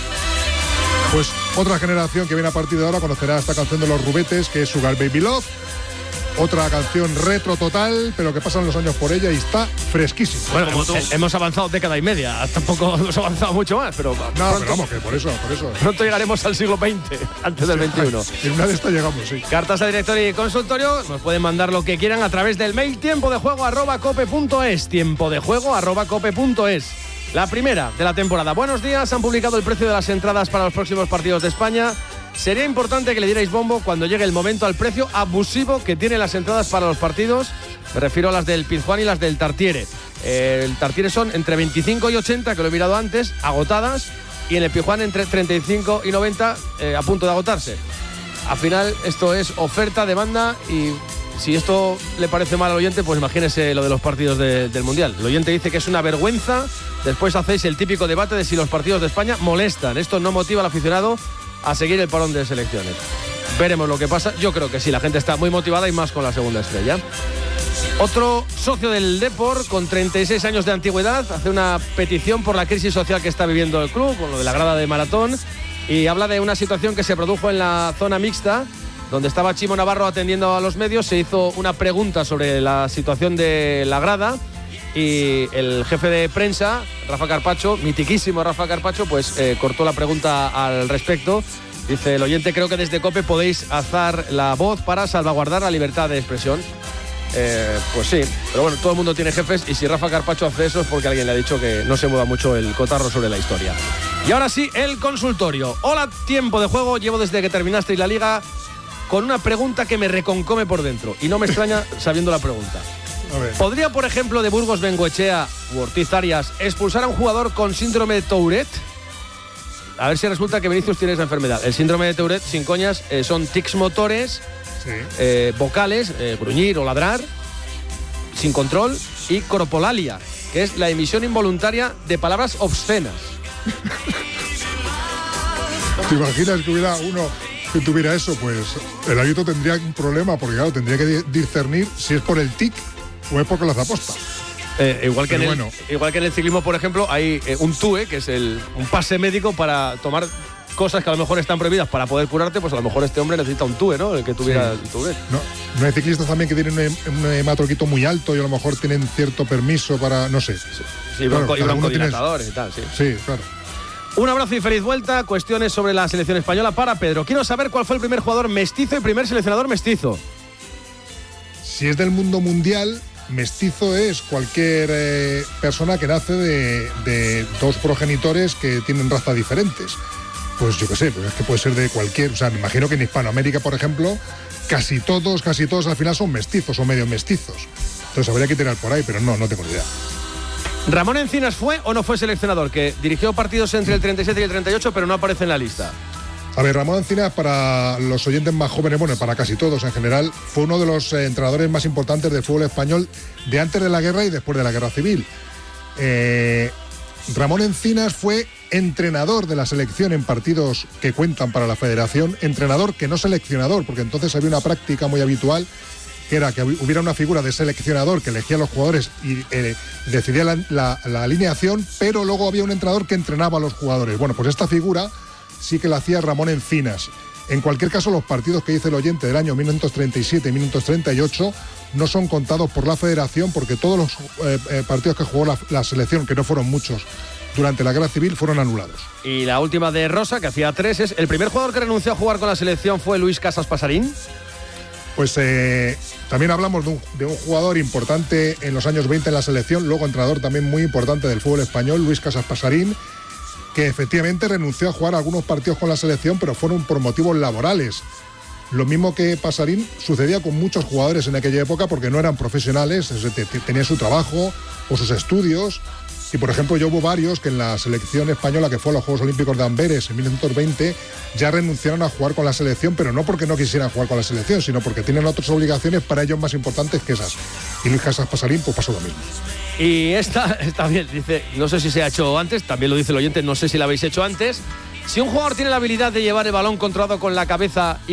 U: pues otra generación que viene a partir de ahora conocerá esta canción de los Rubetes, que es Sugar Baby Love. Otra canción retro total, pero que pasan los años por ella y está fresquísima.
B: Bueno, hemos, eh, hemos avanzado década y media. Tampoco hemos avanzado mucho más, pero.
U: No,
B: pronto,
U: pero vamos, que por eso, por eso.
B: Pronto llegaremos al siglo veinte, antes del veintiuno.
U: En una de estas llegamos, sí.
B: Cartas a director y consultorio, nos pueden mandar lo que quieran a través del mail tiempo de juego arroba cope punto es. Tiempo de juego arroba cope punto es. La primera de la temporada. Buenos días, han publicado el precio de las entradas para los próximos partidos de España. Sería importante que le dierais bombo cuando llegue el momento al precio abusivo que tienen las entradas para los partidos. Me refiero a las del Pizjuán y las del Tartiere. Eh, el Tartiere son entre veinticinco y ochenta, que lo he mirado antes, agotadas. Y en el Pizjuán entre treinta y cinco y noventa, eh, a punto de agotarse. Al final esto es oferta, demanda y si esto le parece mal al oyente, pues imagínese lo de los partidos de- del Mundial. El oyente dice que es una vergüenza, después hacéis el típico debate de si los partidos de España molestan. Esto no motiva al aficionado a seguir el parón de selecciones. Veremos lo que pasa. Yo creo que sí, la gente está muy motivada y más con la segunda estrella. Otro socio del Depor, con treinta y seis años de antigüedad, hace una petición por la crisis social que está viviendo el club, con lo de la grada de maratón, y habla de una situación que se produjo en la zona mixta, donde estaba Chimo Navarro atendiendo a los medios. Se hizo una pregunta sobre la situación de la grada y el jefe de prensa, Rafa Carpacho, mitiquísimo Rafa Carpacho, pues eh, cortó la pregunta al respecto. Dice el oyente: creo que desde COPE podéis alzar la voz para salvaguardar la libertad de expresión. Eh, pues sí, pero bueno, todo el mundo tiene jefes y si Rafa Carpacho hace eso es porque alguien le ha dicho que no se mueva mucho el cotarro sobre la historia. Y ahora sí, el consultorio. Hola, tiempo de juego. Llevo desde que terminasteis la liga con una pregunta que me reconcome por dentro y no me extraña sabiendo la pregunta.
U: A ver.
B: ¿Podría, por ejemplo, de Burgos Bengoechea u Ortiz Arias expulsar a un jugador con síndrome de Tourette? A ver si resulta que Vinicius tiene esa enfermedad. El síndrome de Tourette, sin coñas, eh, son tics motores,
U: Sí.
B: eh, vocales, eh, gruñir o ladrar, sin control, y corpolalia, que es la emisión involuntaria de palabras obscenas.
U: ¿Te imaginas que hubiera uno que tuviera eso? Pues el árbitro tendría un problema, porque claro, tendría que di- discernir si es por el tic o es porque lo hace aposta.
B: Eh, igual, que en
U: Pero
B: el,
U: bueno.
B: igual que en el ciclismo, por ejemplo, hay eh, un T U E, que es el, un pase médico para tomar cosas que a lo mejor están prohibidas para poder curarte. Pues a lo mejor este hombre necesita un T U E, ¿no? El que tuviera
U: Sí.
B: el Tourette.
U: No, no hay ciclistas también que tienen un, hem- un hematocrito muy alto y a lo mejor tienen cierto permiso para, no sé.
B: Sí,
U: Claro,
B: bronco- y
U: cada uno tiene-
B: broncodilatadores y tal, sí.
U: Sí, claro.
B: Un abrazo y feliz vuelta. Cuestiones sobre la selección española para Pedro. Quiero saber cuál fue el primer jugador mestizo y primer seleccionador mestizo.
U: Si es del mundo mundial, mestizo es cualquier eh, persona que nace de, de dos progenitores que tienen razas diferentes. Pues yo qué sé, pues es que puede ser de cualquier. O sea, me imagino que en Hispanoamérica, por ejemplo, casi todos, casi todos al final son mestizos o medio mestizos. Entonces habría que tirar por ahí, pero no, no tengo ni idea.
B: ¿Ramón Encinas fue o no fue seleccionador? Que dirigió partidos entre el treinta y siete y el treinta y ocho, pero no aparece en la lista.
U: A ver, Ramón Encinas, para los oyentes más jóvenes, bueno, para casi todos en general, fue uno de los eh, entrenadores más importantes del fútbol español de antes de la guerra y después de la guerra civil. Eh, Ramón Encinas fue entrenador de la selección en partidos que cuentan para la federación, entrenador que no seleccionador, porque entonces había una práctica muy habitual que era que hubiera una figura de seleccionador que elegía a los jugadores y eh, decidía la, la- la alineación, pero luego había un entrenador que entrenaba a los jugadores. Bueno, pues esta figura sí que la hacía Ramón Encinas. En cualquier caso, los partidos que dice el oyente del año mil novecientos treinta y siete y mil novecientos treinta y ocho no son contados por la federación porque todos los eh, eh, partidos que jugó la, la selección, que no fueron muchos, durante la guerra civil fueron anulados.
B: Y la última de Rosa, que hacía tres, es el primer jugador que renunció a jugar con la selección fue Luis Casas Pasarín.
U: Pues eh, también hablamos de un, de un jugador importante en los años veinte en la selección, luego entrenador también muy importante del fútbol español, Luis Casas Pasarín, que efectivamente renunció a jugar algunos partidos con la selección, pero fueron por motivos laborales. Lo mismo que Pasarín sucedía con muchos jugadores en aquella época porque no eran profesionales, tenían su trabajo o sus estudios. Y por ejemplo, yo hubo varios que en la selección española que fue a los Juegos Olímpicos de Amberes en mil novecientos veinte ya renunciaron a jugar con la selección, pero no porque no quisieran jugar con la selección, sino porque tienen otras obligaciones para ellos más importantes que esas. Y Luis Casas Pasarín pues pasó lo mismo.
B: Y esta está bien, dice, no sé si se ha hecho antes, también lo dice el oyente, no sé si la habéis hecho antes. Si un jugador tiene la habilidad de llevar el balón controlado con la cabeza y